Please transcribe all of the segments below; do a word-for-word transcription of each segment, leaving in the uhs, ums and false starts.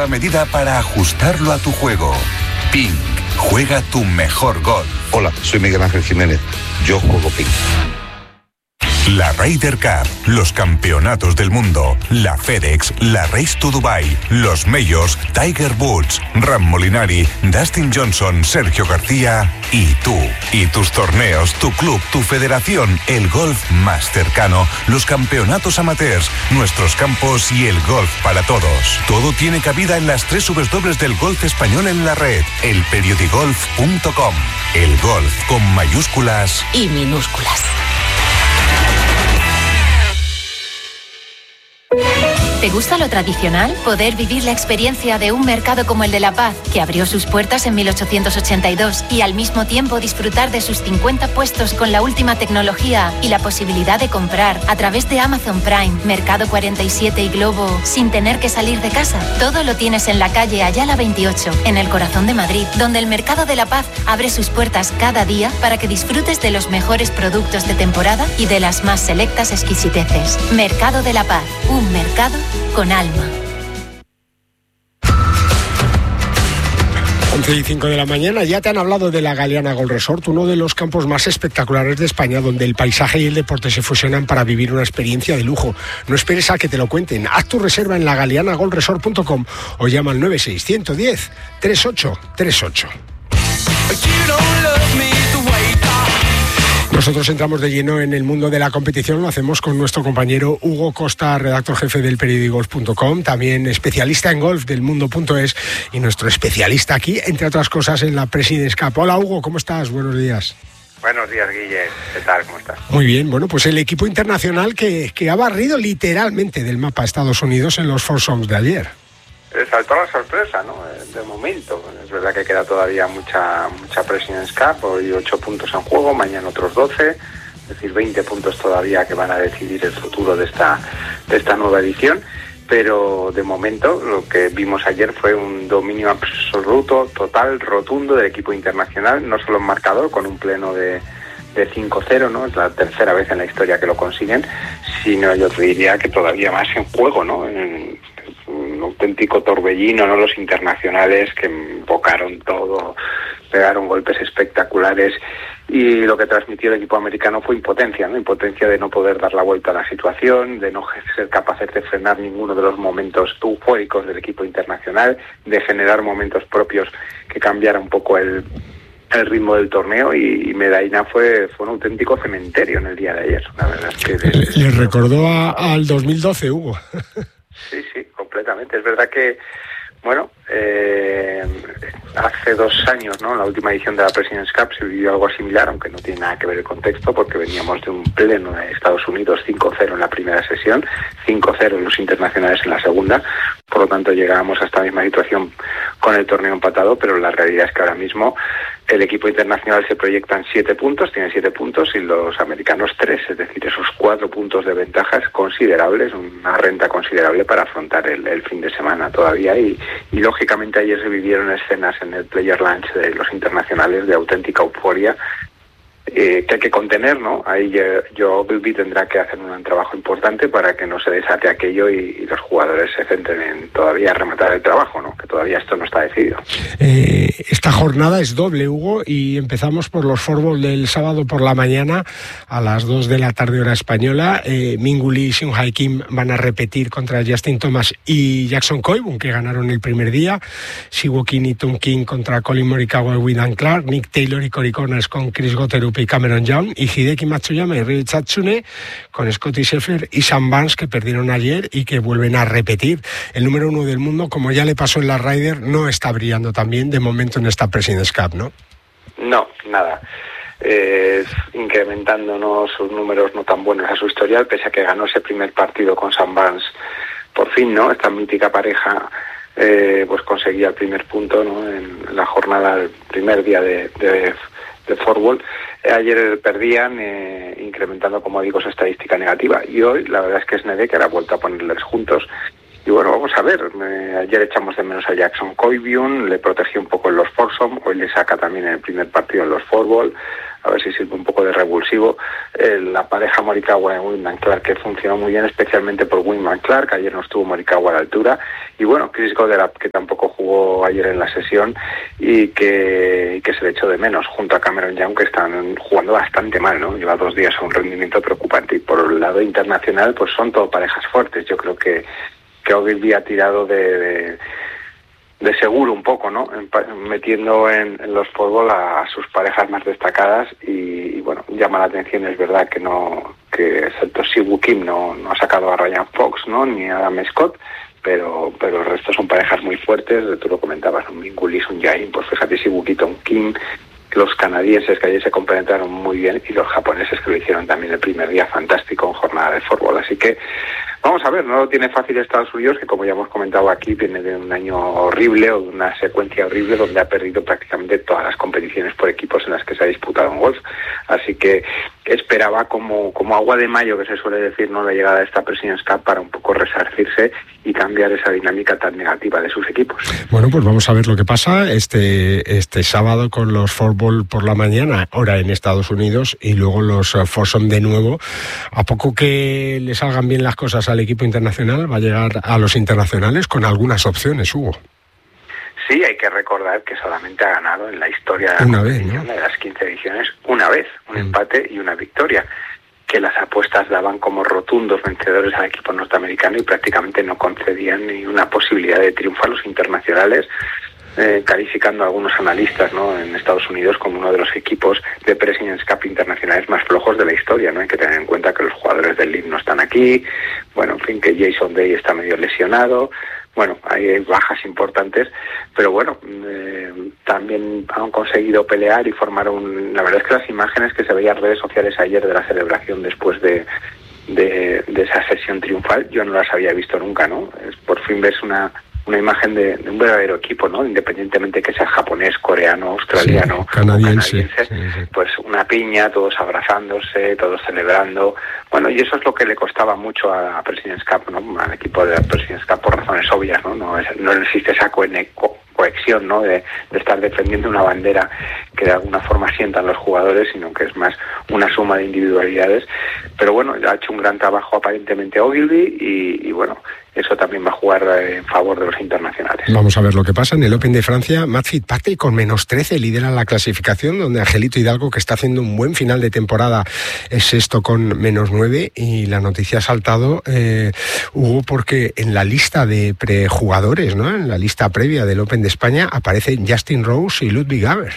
a medida para ajustarlo a tu juego. Ping, juega tu mejor golf. Hola, soy Miguel Ángel Jiménez. Yo juego Ping. La Ryder Cup, los campeonatos del mundo, la FedEx, la Race to Dubai, los Majors, Tiger Woods, Ram Molinari, Dustin Johnson, Sergio García y tú. Y tus torneos, tu club, tu federación, el golf más cercano, los campeonatos amateurs, nuestros campos y el golf para todos. Todo tiene cabida en las tres W del golf español en la red, el periodigolf punto com. El golf con mayúsculas y minúsculas. ¿Te gusta lo tradicional? Poder vivir la experiencia de un mercado como el de La Paz, que abrió sus puertas en mil ochocientos ochenta y dos, y al mismo tiempo disfrutar de sus cincuenta puestos con la última tecnología y la posibilidad de comprar a través de Amazon Prime, Mercado cuarenta y siete y Globo sin tener que salir de casa. Todo lo tienes en la calle Ayala veintiocho, en el corazón de Madrid, donde el Mercado de La Paz abre sus puertas cada día para que disfrutes de los mejores productos de temporada y de las más selectas exquisiteces. Mercado de La Paz, un mercado con alma. once y cinco de la mañana, ya te han hablado de la Galeana Golf Resort, uno de los campos más espectaculares de España, donde el paisaje y el deporte se fusionan para vivir una experiencia de lujo. No esperes a que te lo cuenten. Haz tu reserva en la galeana golf resort punto com o llama al nueve seis uno uno cero, tres ocho tres ocho. Nosotros entramos de lleno en el mundo de la competición, lo hacemos con nuestro compañero Hugo Costa, redactor jefe del periodigolf punto com, también especialista en golf del mundo punto es y nuestro especialista aquí, entre otras cosas, en la Presidents Cup. Hola Hugo, ¿cómo estás? Buenos días. Buenos días, Guille. ¿Qué tal? ¿Cómo estás? Muy bien. Bueno, pues el equipo internacional que, que ha barrido literalmente del mapa a Estados Unidos en los foursomes de ayer. Saltó la sorpresa, ¿no? De momento. Es verdad que queda todavía mucha mucha Presidents Cup, hoy ocho puntos en juego, mañana otros doce, es decir, veinte puntos todavía que van a decidir el futuro de esta de esta nueva edición, pero de momento lo que vimos ayer fue un dominio absoluto, total, rotundo del equipo internacional, no solo en marcador, con un pleno de de cinco cero, ¿no? Es la tercera vez en la historia que lo consiguen, sino yo te diría que todavía más en juego, ¿no? En, un auténtico torbellino, ¿no? Los internacionales que invocaron todo, pegaron golpes espectaculares y lo que transmitió el equipo americano fue impotencia, ¿no? Impotencia de no poder dar la vuelta a la situación, de no ser capaces de frenar ninguno de los momentos eufóricos del equipo internacional, de generar momentos propios que cambiaran un poco el el ritmo del torneo y, y Medina fue fue un auténtico cementerio en el día de ayer. La verdad es que le, le recordó a, al dos mil doce, Hugo. Sí, sí, completamente. Es verdad que, bueno, eh, hace dos años, ¿no? En la última edición de la Presidents Cup se vivió algo similar, aunque no tiene nada que ver el contexto, porque veníamos de un pleno de Estados Unidos cinco cero en la primera sesión, cinco cero en los internacionales en la segunda, por lo tanto llegábamos a esta misma situación con el torneo empatado, pero la realidad es que ahora mismo el equipo internacional se proyecta en siete puntos, tiene siete puntos y los americanos tres, es decir, esos cuatro puntos de ventajas considerables, una renta considerable para afrontar el, el fin de semana todavía y, y lógicamente ayer se vivieron escenas en el Player Lunch de los internacionales de auténtica euforia eh, que hay que contener, ¿no? Ahí Joe Ogilvy tendrá que hacer un trabajo importante para que no se desate aquello y, y los jugadores se centren en todavía rematar el trabajo, ¿no? Que todavía esto no está decidido. Eh, esta jornada es doble, Hugo, y empezamos por los fútbol del sábado por la mañana a las dos de la tarde hora española. Eh, Minwoo Lee y Seung-Hae Kim van a repetir contra Justin Thomas y Jackson Koibun, que ganaron el primer día. Siwoo Kim y Tung Kim contra Colin Morikawa y Wyndham Clark. Nick Taylor y Corey Connors con Chris Gotterup y Cameron Young, y Hideki Matsuyama y Ryu Hatsune con Scottie Scheffler y Sam Burns, que perdieron ayer y que vuelven a repetir. El número uno del mundo, como ya le pasó en la Ryder, no está brillando también de momento en esta Presidents Cup, ¿no? No, nada. Eh, incrementando, ¿no?, sus números no tan buenos a su historial, pese a que ganó ese primer partido con Sam Burns. Por fin, ¿no?, esta mítica pareja eh, pues conseguía el primer punto, ¿no?, en la jornada, el primer día de, de de fútbol. Ayer perdían, eh, incrementando, como digo, su estadística negativa. Y hoy, la verdad es que Snedeker ha vuelto a ponerles juntos. Y bueno, vamos a ver. Eh, ayer echamos de menos a Jackson Koibun, le protegió un poco en los foursome, hoy le saca también en el primer partido en los fútbol. a ver si sirve un poco de revulsivo. Eh, la pareja Morikawa y Wyndham Clark, que funcionó muy bien, especialmente por Wyndham Clark. Ayer no estuvo Morikawa a la altura. Y bueno, Chris Goddard, que tampoco jugó ayer en la sesión y que, y que se le echó de menos, junto a Cameron Young, que están jugando bastante mal, ¿no? Lleva dos días a un rendimiento preocupante. Y por el lado internacional, pues son todo parejas fuertes. Yo creo que, que Ogilvy ha tirado de... de de seguro un poco, ¿no? Metiendo en, en los fútbol a, a sus parejas más destacadas y, y bueno, llama la atención, es verdad que no, que excepto Si Woo Kim no, no ha sacado a Ryan Fox, ¿no? Ni a Adam Scott, pero pero el resto son parejas muy fuertes, tú lo comentabas, un Min Woo Lee, un Jain, pues fíjate, Si Woo Kim, los canadienses que ayer se complementaron muy bien y los japoneses que lo hicieron también el primer día fantástico en jornada de fútbol, así que vamos a ver, no lo tiene fácil Estados Unidos, que como ya hemos comentado aquí, viene de un año horrible o de una secuencia horrible donde ha perdido prácticamente todas las competiciones por equipos en las que se ha disputado en golf. Así que esperaba como, como agua de mayo, que se suele decir, no la llegada de esta Presidents Cup para un poco resarcirse y cambiar esa dinámica tan negativa de sus equipos. Bueno, pues vamos a ver lo que pasa este, este sábado con los fútbol por la mañana, hora en Estados Unidos, y luego los uh, Foursome de nuevo. A poco que le salgan bien las cosas al equipo internacional, va a llegar a los internacionales con algunas opciones, Hugo. Sí, hay que recordar que solamente ha ganado en la historia de, una vez, ¿no? de las quince ediciones una vez, un mm. empate y una victoria, que las apuestas daban como rotundos vencedores al equipo norteamericano y prácticamente no concedían ni una posibilidad de triunfo a los internacionales, eh, calificando a algunos analistas, ¿no?, en Estados Unidos como uno de los equipos de Presidents Cup internacionales más flojos de la historia, ¿no? Hay que tener en cuenta que los jugadores del League no están aquí, bueno, en fin, que Jason Day está medio lesionado. Bueno, hay bajas importantes, pero bueno, eh, también han conseguido pelear y formar un... La verdad es que las imágenes que se veían en redes sociales ayer de la celebración después de, de, de esa sesión triunfal, yo no las había visto nunca, ¿no? Es, por fin ves una, una imagen de, de un verdadero equipo, ¿no? Independientemente que sea japonés, coreano, australiano, sí, canadiense, canadiense sí, sí. Pues una piña, todos abrazándose, todos celebrando. Bueno, y eso es lo que le costaba mucho a, a Presidents Cup, ¿no? Al equipo de Presidents Cup por razones obvias, ¿no? No, es, no existe esa co- co- cohesión, ¿no? De, de estar defendiendo una bandera que de alguna forma sientan los jugadores, sino que es más una suma de individualidades. Pero bueno, ha hecho un gran trabajo aparentemente Ogilvy y, y bueno, eso también va a jugar en favor de los internacionales. Vamos a ver lo que pasa en el Open de Francia. Matt Fitzpatrick con menos trece lidera la clasificación, donde Angelito Hidalgo, que está haciendo un buen final de temporada, es sexto con menos nueve. Y la noticia ha saltado, eh, Hugo, porque en la lista de prejugadores, ¿no?, en la lista previa del Open de España, aparecen Justin Rose y Ludwig Haber.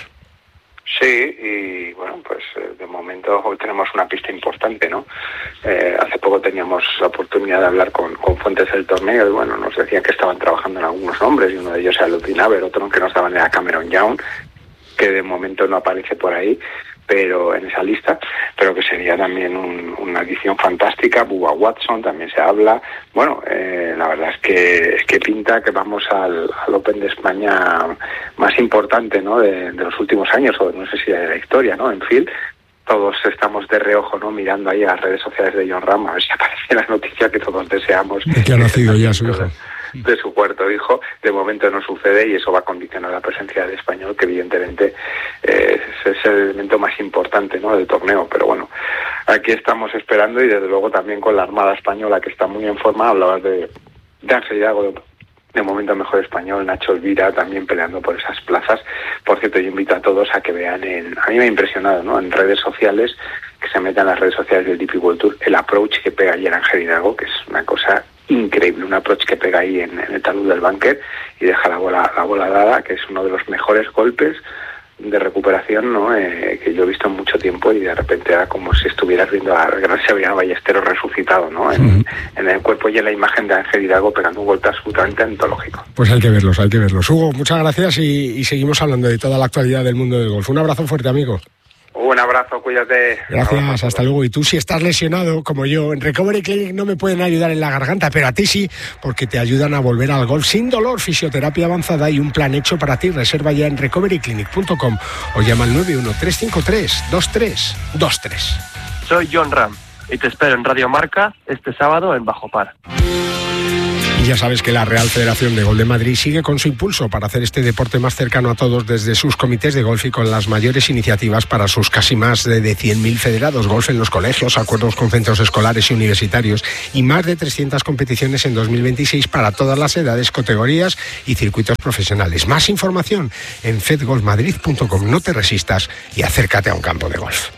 Sí, y bueno, pues de momento hoy tenemos una pista importante, ¿no? Eh, hace poco teníamos la oportunidad de hablar con, con fuentes del torneo y bueno, nos decían que estaban trabajando en algunos nombres y uno de ellos era Ludwig Haber, otro que nos daban era Cameron Young, que de momento no aparece por ahí, pero en esa lista, pero que sería también un, una edición fantástica. Bubba Watson también se habla. Bueno, eh, la verdad es que es que pinta que vamos al, al Open de España más importante, ¿no?, de, de los últimos años, o no sé si de la historia, ¿no? En fin, todos estamos de reojo, ¿no?, mirando ahí a las redes sociales de Jon Rahm a ver si aparece la noticia que todos deseamos. Que ha nacido ya su hijo. De su cuarto hijo. De momento no sucede y eso va a condicionar la presencia del español, que evidentemente eh, es el elemento más importante, ¿no?, del torneo. Pero bueno, aquí estamos esperando y desde luego también con la Armada Española, que está muy en forma. Hablabas de, de Ángel Hidalgo, de momento mejor español, Nacho Elvira también peleando por esas plazas. Por cierto, yo invito a todos a que vean, en, a mí me ha impresionado, ¿no?, en redes sociales, que se metan en las redes sociales del D P World Tour, el approach que pega ayer Ángel Hidalgo, que es una cosa increíble, un approach que pega ahí en, en el talud del bunker y deja la bola la bola dada, que es uno de los mejores golpes de recuperación, ¿no?, eh, que yo he visto en mucho tiempo, y de repente era como si estuvieras viendo al gran Severiano Ballesteros resucitado, ¿no?, en, uh-huh. en el cuerpo y en la imagen de Ángel Hidalgo pegando un golpe absolutamente antológico. Pues hay que verlos, hay que verlos. Hugo, muchas gracias y, y seguimos hablando de toda la actualidad del mundo del golf. Un abrazo fuerte, amigo. Un abrazo, cuídate. Gracias, hasta luego. Y tú, si estás lesionado, como yo, en Recovery Clinic no me pueden ayudar en la garganta, pero a ti sí, porque te ayudan a volver al golf sin dolor, fisioterapia avanzada y un plan hecho para ti. Reserva ya en recovery clinic punto com o llama al nueve uno tres cinco tres dos tres dos tres. Soy Jon Rahm y te espero en Radio Marca este sábado en Bajo Par. Y ya sabes que la Real Federación de Golf de Madrid sigue con su impulso para hacer este deporte más cercano a todos desde sus comités de golf y con las mayores iniciativas para sus casi más de cien mil federados. Golf en los colegios, acuerdos con centros escolares y universitarios y más de trescientas competiciones en dos mil veintiséis para todas las edades, categorías y circuitos profesionales. Más información en fed golf madrid punto com. No te resistas y acércate a un campo de golf.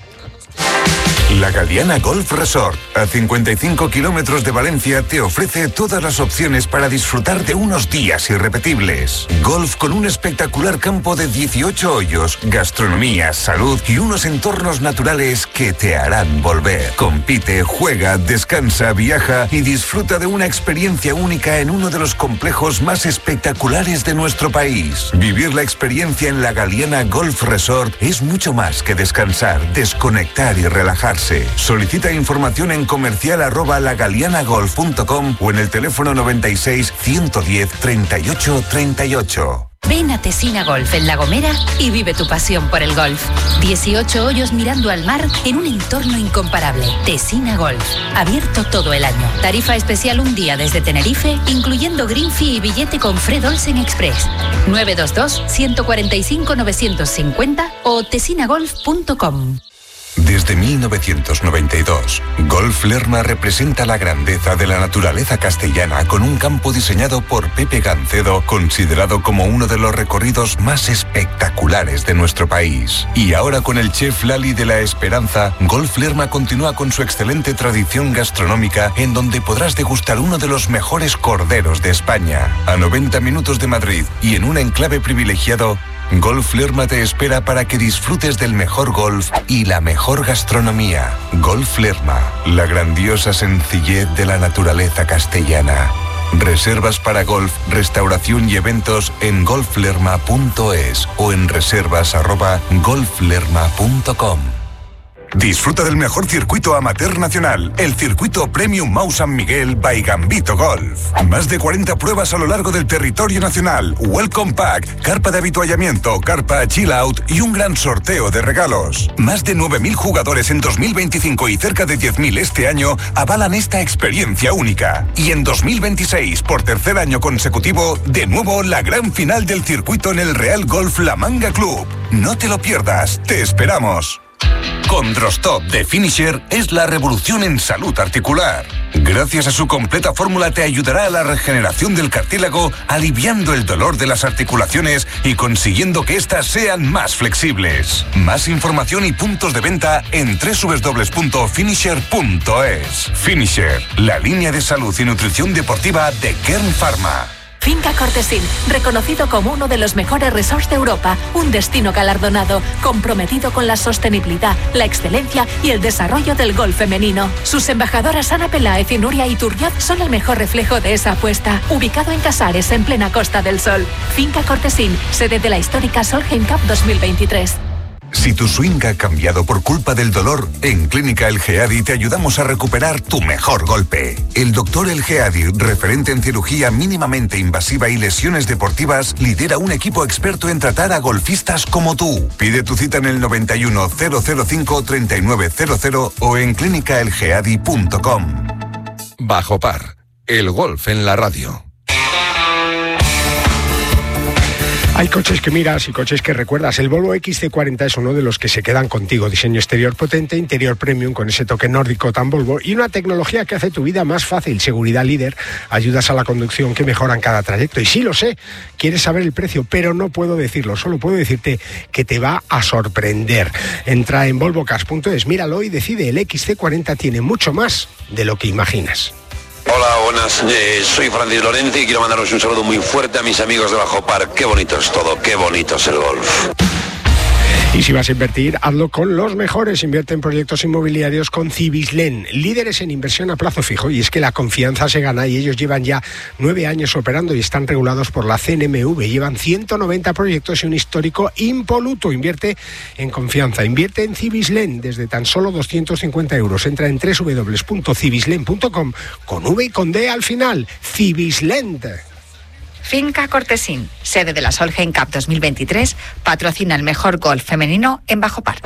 La Galiana Golf Resort, a cincuenta y cinco kilómetros de Valencia, te ofrece todas las opciones para disfrutar de unos días irrepetibles. Golf con un espectacular campo de dieciocho hoyos, gastronomía, salud y unos entornos naturales que te harán volver. Compite, juega, descansa, viaja y disfruta de una experiencia única en uno de los complejos más espectaculares de nuestro país. Vivir la experiencia en la Galiana Golf Resort es mucho más que descansar, desconectar y relajarse. Solicita información en comercial arroba lagalianagolf punto com o en el teléfono noventa y seis, ciento diez, treinta y ocho, treinta y ocho. Ven a Tesina Golf en La Gomera y vive tu pasión por el golf. dieciocho hoyos mirando al mar en un entorno incomparable. Tesina Golf, abierto todo el año. Tarifa especial un día desde Tenerife, incluyendo green fee y billete con Fred Olsen Express. nueve dos dos, uno cuatro cinco, nueve cinco cero o tesinagolf punto com. Desde mil novecientos noventa y dos, Golf Lerma representa la grandeza de la naturaleza castellana con un campo diseñado por Pepe Gancedo, considerado como uno de los recorridos más espectaculares de nuestro país. Y ahora con el chef Lali de la Esperanza, Golf Lerma continúa con su excelente tradición gastronómica en donde podrás degustar uno de los mejores corderos de España. A noventa minutos de Madrid y en un enclave privilegiado, Golf Lerma te espera para que disfrutes del mejor golf y la mejor gastronomía. Golf Lerma, la grandiosa sencillez de la naturaleza castellana. Reservas para golf, restauración y eventos en golf lerma punto es o en reservas arroba golf lerma punto com. Disfruta del mejor circuito amateur nacional, el circuito Premium Mau San Miguel by Gambito Golf. Más de cuarenta pruebas a lo largo del territorio nacional, Welcome Pack, carpa de habituallamiento, carpa Chill Out y un gran sorteo de regalos. Más de nueve mil jugadores en dos mil veinticinco y cerca de diez mil este año avalan esta experiencia única. Y en dos mil veintiséis, por tercer año consecutivo, de nuevo la gran final del circuito en el Real Golf La Manga Club. No te lo pierdas, te esperamos. Condrostop de Finisher es la revolución en salud articular. Gracias a su completa fórmula te ayudará a la regeneración del cartílago, aliviando el dolor de las articulaciones y consiguiendo que éstas sean más flexibles. Más información y puntos de venta en doble u doble u doble u punto finisher punto es. Finisher, la línea de salud y nutrición deportiva de Kern Pharma. Finca Cortesín, reconocido como uno de los mejores resorts de Europa, un destino galardonado, comprometido con la sostenibilidad, la excelencia y el desarrollo del golf femenino. Sus embajadoras Ana Peláez y Nuria Iturrioz son el mejor reflejo de esa apuesta. Ubicado en Casares, en plena Costa del Sol. Finca Cortesín, sede de la histórica Solheim Cup dos mil veintitrés. Si tu swing ha cambiado por culpa del dolor, en Clínica El Geadi te ayudamos a recuperar tu mejor golpe. El doctor El Geadi, referente en cirugía mínimamente invasiva y lesiones deportivas, lidera un equipo experto en tratar a golfistas como tú. Pide tu cita en el noventa y uno, cero cero cinco, treinta y nueve cero cero o en clínica el geadi punto com. Bajo Par, el golf en la radio. Hay coches que miras y coches que recuerdas. El Volvo X C cuarenta es uno de los que se quedan contigo. Diseño exterior potente, interior premium con ese toque nórdico tan Volvo y una tecnología que hace tu vida más fácil. Seguridad líder, ayudas a la conducción que mejoran cada trayecto. Y sí lo sé, quieres saber el precio, pero no puedo decirlo. Solo puedo decirte que te va a sorprender. Entra en volvo cars punto es, míralo y decide. El X C cuarenta tiene mucho más de lo que imaginas. Hola, buenas, eh, soy Francis Lorente y quiero mandaros un saludo muy fuerte a mis amigos de Bajo Par. Qué bonito es todo, qué bonito es el golf. Y si vas a invertir, hazlo con los mejores. Invierte en proyectos inmobiliarios con Cibislen, líderes en inversión a plazo fijo. Y es que la confianza se gana y ellos llevan ya nueve años operando y están regulados por la C N M V. Llevan ciento noventa proyectos y un histórico impoluto. Invierte en confianza, invierte en Cibislen desde tan solo doscientos cincuenta euros. Entra en doble u doble u doble u punto cibislen punto com con V y con D al final. Cibislen. Finca Cortesín, sede de la Solheim Cup dos mil veintitrés, patrocina el mejor golf femenino en Bajo Par.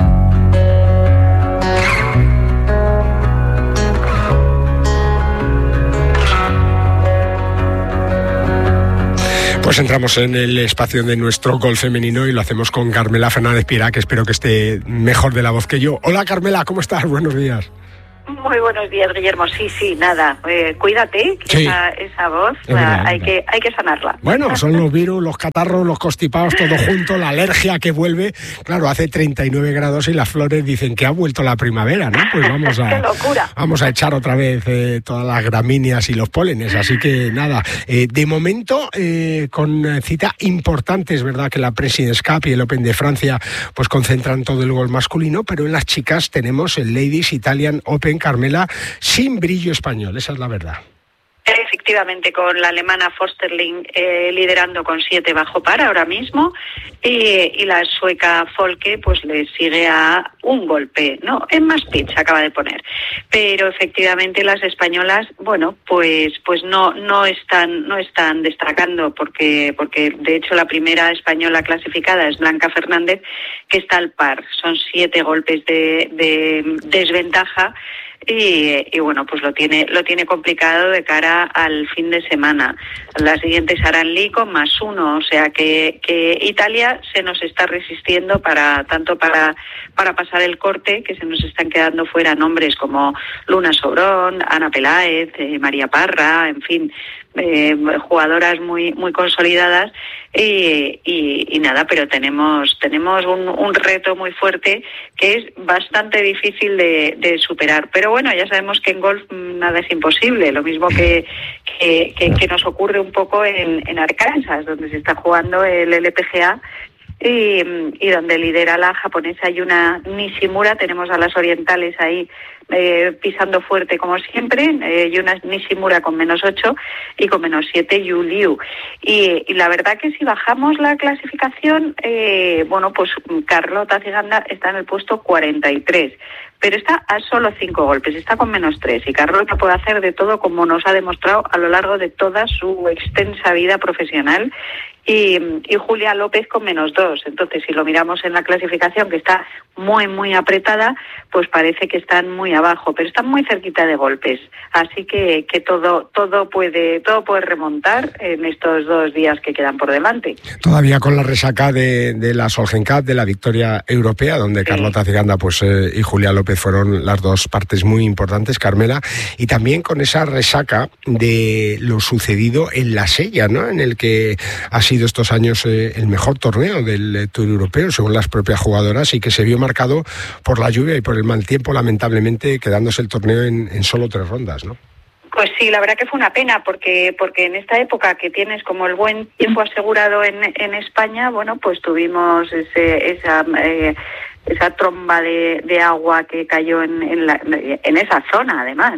Pues entramos en el espacio de nuestro golf femenino y lo hacemos con Carmela Fernández Piera, que espero que esté mejor de la voz que yo. Hola Carmela, ¿cómo estás? Buenos días. Muy buenos días, Guillermo. Sí, sí, nada. Eh, cuídate, que sí. esa, esa voz verdad, hay, que, hay que sanarla. Bueno, son los virus, los catarros, los constipados, todo junto, la alergia que vuelve. Claro, hace treinta y nueve grados y las flores dicen que ha vuelto la primavera, ¿no? Pues vamos a, ¡qué locura! Vamos a echar otra vez eh, todas las gramíneas y los pólenes. Así que nada, eh, de momento eh, con cita importante, es verdad que la Presidents Cup y el Open de Francia pues concentran todo el golf masculino, pero en las chicas tenemos el Ladies Italian Open, Carmela, sin brillo español, esa es la verdad. Efectivamente, con la alemana Fosterling eh, liderando con siete bajo par ahora mismo y, y la sueca Folke pues le sigue a un golpe, ¿no? En más pitch acaba de poner. Pero efectivamente las españolas, bueno, pues pues no no están no están destacando porque porque de hecho la primera española clasificada es Blanca Fernández, que está al par. Son siete golpes de, de desventaja. Y, y bueno, pues lo tiene lo tiene complicado de cara al fin de semana. La siguiente es Aran con más uno, o sea que, que Italia se nos está resistiendo para tanto para para pasar el corte, que se nos están quedando fuera nombres como Luna Sobrón, Ana Peláez, eh, María Parra, en fin, eh, jugadoras muy muy consolidadas y, y, y nada, pero tenemos tenemos un, un reto muy fuerte que es bastante difícil de, de superar. Pero bueno, ya sabemos que en golf nada es imposible, lo mismo que que, que, que nos ocurre un poco en, en Arkansas, donde se está jugando el L P G A y, y donde lidera la japonesa Yuna Nishimura. Tenemos a las orientales ahí eh, pisando fuerte como siempre, eh, Yuna Nishimura con menos ocho y con menos siete Yu Liu. Y, y la verdad que si bajamos la clasificación, eh, bueno, pues Carlota Ciganda está en el puesto cuarenta y tres. Pero está a solo cinco golpes, está con menos tres. Y Carlota puede hacer de todo, como nos ha demostrado a lo largo de toda su extensa vida profesional. Y, y Julia López con menos dos. Entonces, si lo miramos en la clasificación, que está muy, muy apretada, pues parece que están muy abajo, pero están muy cerquita de golpes. Así que, que todo, todo puede, todo puede remontar en estos dos días que quedan por delante. Todavía con la resaca de, de la Solheim Cup, de la victoria europea, donde sí. Carlota Ciganda pues, eh, y Julia López fueron las dos partes muy importantes, Carmela, y también con esa resaca de lo sucedido en la Sella, ¿no? En el que ha sido estos años eh, el mejor torneo del eh, Tour Europeo, según las propias jugadoras, y que se vio marcado por la lluvia y por el mal tiempo, lamentablemente quedándose el torneo en, en solo tres rondas, ¿no? Pues sí, la verdad que fue una pena, porque porque en esta época que tienes como el buen tiempo asegurado en, en España, bueno, pues tuvimos ese, esa eh, esa tromba de, de agua que cayó en, en, la, en esa zona, además.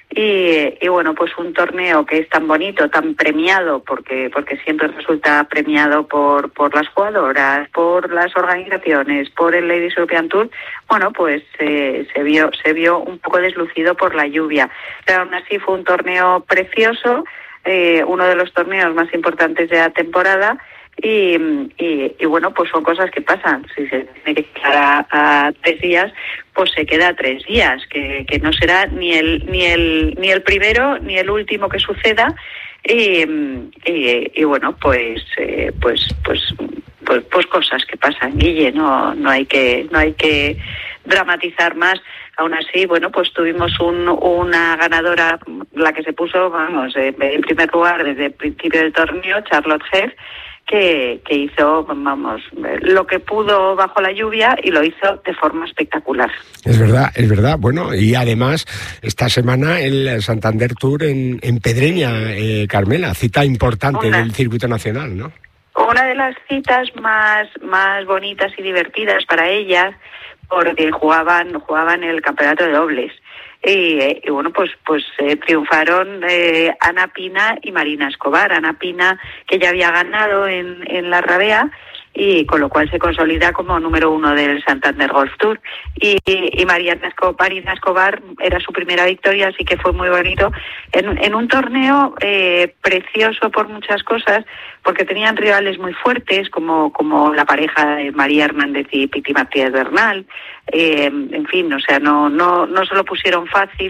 Y, y bueno, pues un torneo que es tan bonito, tan premiado, porque porque siempre resulta premiado por por las jugadoras, por las organizaciones, por el Ladies European Tour, bueno, pues eh, se vio se vio un poco deslucido por la lluvia. Pero aún así fue un torneo precioso, eh, uno de los torneos más importantes de la temporada. Y, y, y bueno, pues son cosas que pasan. Si se tiene que quedar a, a tres días, pues se queda a tres días, que, que no será ni el ni el ni el primero ni el último que suceda. Y, y, y bueno, pues eh, pues pues pues pues cosas que pasan, Guille. No no hay que no hay que dramatizar más. Aún así, bueno, pues tuvimos un, una ganadora, la que se puso, vamos, eh, en primer lugar desde el principio del torneo, Charlotte Heff, que, que hizo, vamos, lo que pudo bajo la lluvia y lo hizo de forma espectacular. Es verdad, es verdad. Bueno, y además esta semana el Santander Tour en, en Pedreña, eh, Carmela, cita importante una, del circuito nacional, ¿no? Una de las citas más, más bonitas y divertidas para ellas, porque jugaban jugaban el campeonato de dobles. Y, y bueno, pues pues eh, triunfaron eh, Ana Pina y Marina Escobar. Ana Pina, que ya había ganado en, en la Rabea, y con lo cual se consolida como número uno del Santander Golf Tour. Y, y Mariana Escobar, Marina Escobar era su primera victoria, así que fue muy bonito en, en un torneo eh, precioso por muchas cosas, porque tenían rivales muy fuertes, como como la pareja de María Hernández y Piti Martínez Bernal. Eh, en fin, o sea, no no no se lo pusieron fácil.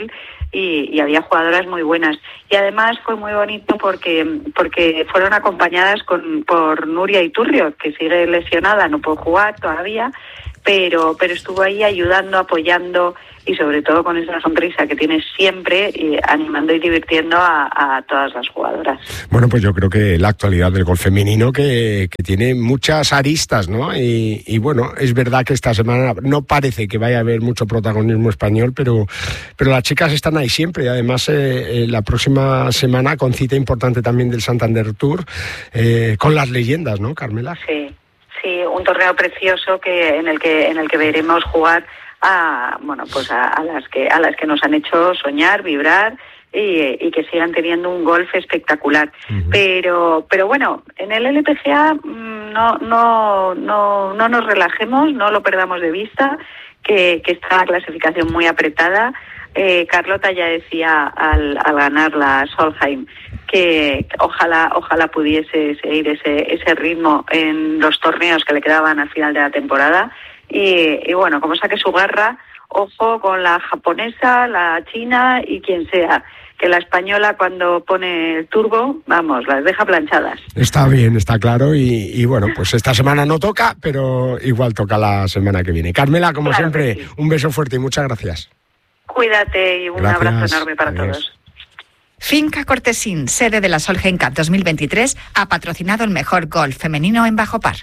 y, y había jugadoras muy buenas. Y además fue muy bonito porque porque fueron acompañadas con por Nuria Iturrio, que sigue lesionada, no puede jugar todavía, pero pero estuvo ahí ayudando, apoyando y sobre todo con esa sonrisa que tiene siempre, y animando y divirtiendo a, a todas las jugadoras. Bueno, pues yo creo que la actualidad del golf femenino que, que tiene muchas aristas, ¿no? Y, y bueno, es verdad que esta semana no parece que vaya a haber mucho protagonismo español, pero, pero las chicas están ahí siempre, y además eh, eh, la próxima semana con cita importante también del Santander Tour, eh, con las leyendas, ¿no, Carmela? Sí, sí, un torneo precioso que en el que en el que veremos jugar a bueno pues a, a las que a las que nos han hecho soñar, vibrar y, y que sigan teniendo un golf espectacular. Uh-huh. Pero pero bueno, en el L P G A no no no no nos relajemos, no lo perdamos de vista, que, que está la clasificación muy apretada. Eh, Carlota ya decía al, al ganar la Solheim que ojalá ojalá pudiese seguir ese ese ritmo en los torneos que le quedaban al final de la temporada. Y, y bueno, como saque su garra, ojo con la japonesa, la china y quien sea, que la española cuando pone el turbo, vamos, las deja planchadas. Está bien, está claro, y, y bueno, pues esta semana no toca, pero igual toca la semana que viene. Carmela, como claro siempre, sí. Un beso fuerte y muchas gracias. Cuídate y un gracias. Abrazo enorme para Adiós. Todos. Finca Cortesín, sede de la Solheim Cup dos mil veintitrés, ha patrocinado el mejor golf femenino en Bajo Par.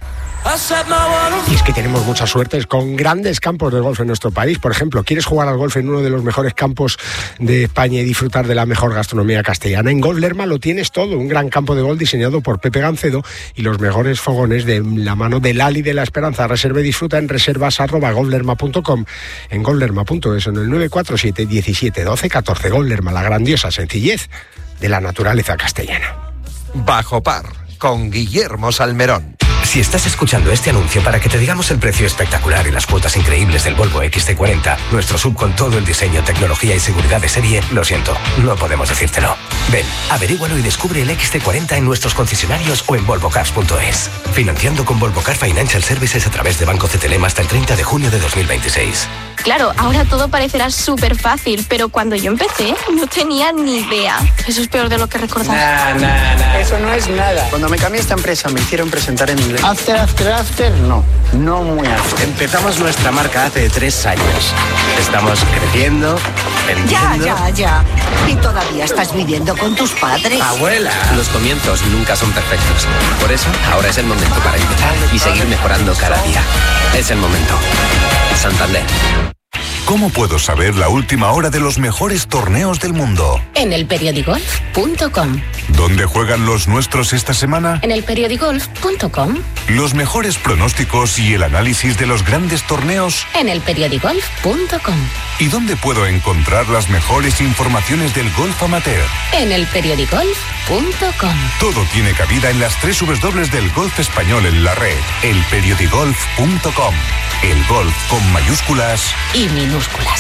Y es que tenemos mucha suerte con grandes campos de golf en nuestro país. Por ejemplo, ¿quieres jugar al golf en uno de los mejores campos de España y disfrutar de la mejor gastronomía castellana? En Golf Lerma lo tienes todo, un gran campo de golf diseñado por Pepe Gancedo y los mejores fogones de la mano de Lali de la Esperanza. Reserva y disfruta en reservas arroba golflerma punto com, en golflerma punto es, en el nueve cuatro siete diecisiete doce catorce. Golf Lerma, la grandiosa sencillez de la naturaleza castellana. Bajo Par, con Guillermo Salmerón. Si estás escuchando este anuncio para que te digamos el precio espectacular y las cuotas increíbles del Volvo equis ce cuarenta, nuestro sub con todo el diseño, tecnología y seguridad de serie, lo siento, no podemos decírtelo. Ven, averígualo y descubre el equis ce cuarenta en nuestros concesionarios o en volvo cars punto es. Financiando con Volvo Car Financial Services a través de Banco C T L M hasta el treinta de junio de dos mil veintiséis. Claro, ahora todo parecerá súper fácil, pero cuando yo empecé no tenía ni idea. Eso es peor de lo que recordaba. Nah, nah, nah. Eso no es nada. Cuando me cambié a esta empresa me hicieron presentar en inglés. After, after, after, no. No muy after. Empezamos nuestra marca hace tres años. Estamos creciendo, vendiendo... Ya, ya, ya. ¿Y todavía estás viviendo con tus padres? ¡Abuela! Los comienzos nunca son perfectos. Por eso, ahora es el momento para empezar y seguir mejorando cada día. Es el momento. Santander. ¿Cómo puedo saber la última hora de los mejores torneos del mundo? En el periodigolf punto com. ¿Dónde juegan los nuestros esta semana? En el periodigolf punto com. Los mejores pronósticos y el análisis de los grandes torneos? En el periodigolf punto com. ¿Y dónde puedo encontrar las mejores informaciones del golf amateur? En el periodigolf punto com. Todo tiene cabida en las tres dobles del golf español en la red. el periodigolf punto com. El golf con mayúsculas y minúsculas.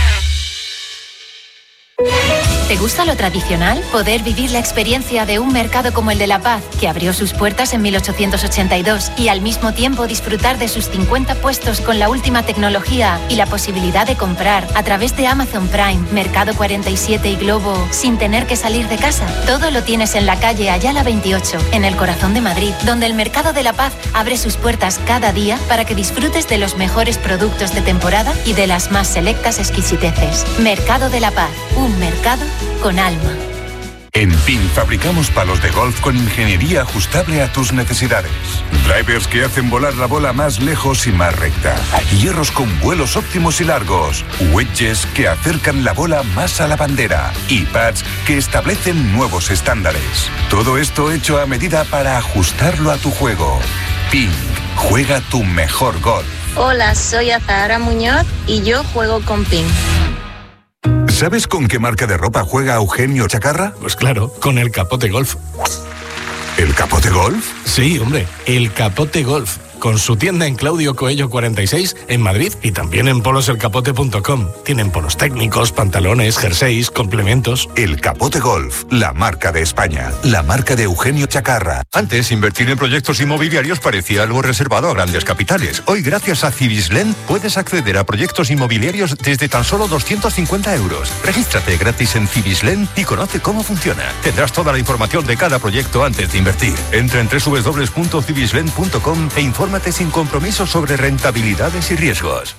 ¿Te gusta lo tradicional? Poder vivir la experiencia de un mercado como el de La Paz, que abrió sus puertas en mil ochocientos ochenta y dos, y al mismo tiempo disfrutar de sus cincuenta puestos con la última tecnología y la posibilidad de comprar a través de Amazon Prime, Mercado cuarenta y siete y Globo sin tener que salir de casa. Todo lo tienes en la calle Ayala veintiocho, en el corazón de Madrid, donde el Mercado de La Paz abre sus puertas cada día para que disfrutes de los mejores productos de temporada y de las más selectas exquisiteces. Mercado de La Paz, un mercado con alma. En P I N fabricamos palos de golf con ingeniería ajustable a tus necesidades. Drivers que hacen volar la bola más lejos y más recta. Hierros con vuelos óptimos y largos. Wedges que acercan la bola más a la bandera. Y pads que establecen nuevos estándares. Todo esto hecho a medida para ajustarlo a tu juego. P I N, juega tu mejor golf. Hola, soy Azahara Muñoz y yo juego con P I N. ¿Sabes con qué marca de ropa juega Eugenio Chacarra? Pues claro, con el Capote Golf. ¿El Capote Golf? Sí, hombre, el Capote Golf. con su tienda en Claudio Coello cuarenta y seis en Madrid y también en polos el capote punto com. Tienen polos técnicos, pantalones, jerseys, complementos. El Capote Golf, la marca de España, la marca de Eugenio Chacarra. Antes, invertir en proyectos inmobiliarios parecía algo reservado a grandes capitales. Hoy, gracias a Cibislen, puedes acceder a proyectos inmobiliarios desde tan solo doscientos cincuenta euros. Regístrate gratis en Cibislen y conoce cómo funciona. Tendrás toda la información de cada proyecto antes de invertir. Entra en doble u doble u doble u punto cibislen punto com e infórmate sin compromiso sobre rentabilidades y riesgos.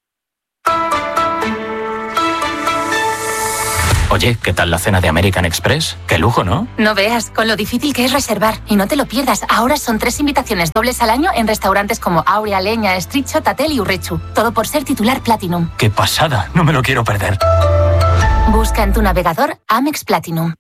Oye, ¿qué tal la cena de American Express? ¡Qué lujo!, ¿no? No veas, con lo difícil que es reservar. Y no te lo pierdas, ahora son tres invitaciones dobles al año en restaurantes como Aurea, Leña, Estricho, Tatel y Urrechu. Todo por ser titular Platinum. ¡Qué pasada! No me lo quiero perder. Busca en tu navegador Amex Platinum.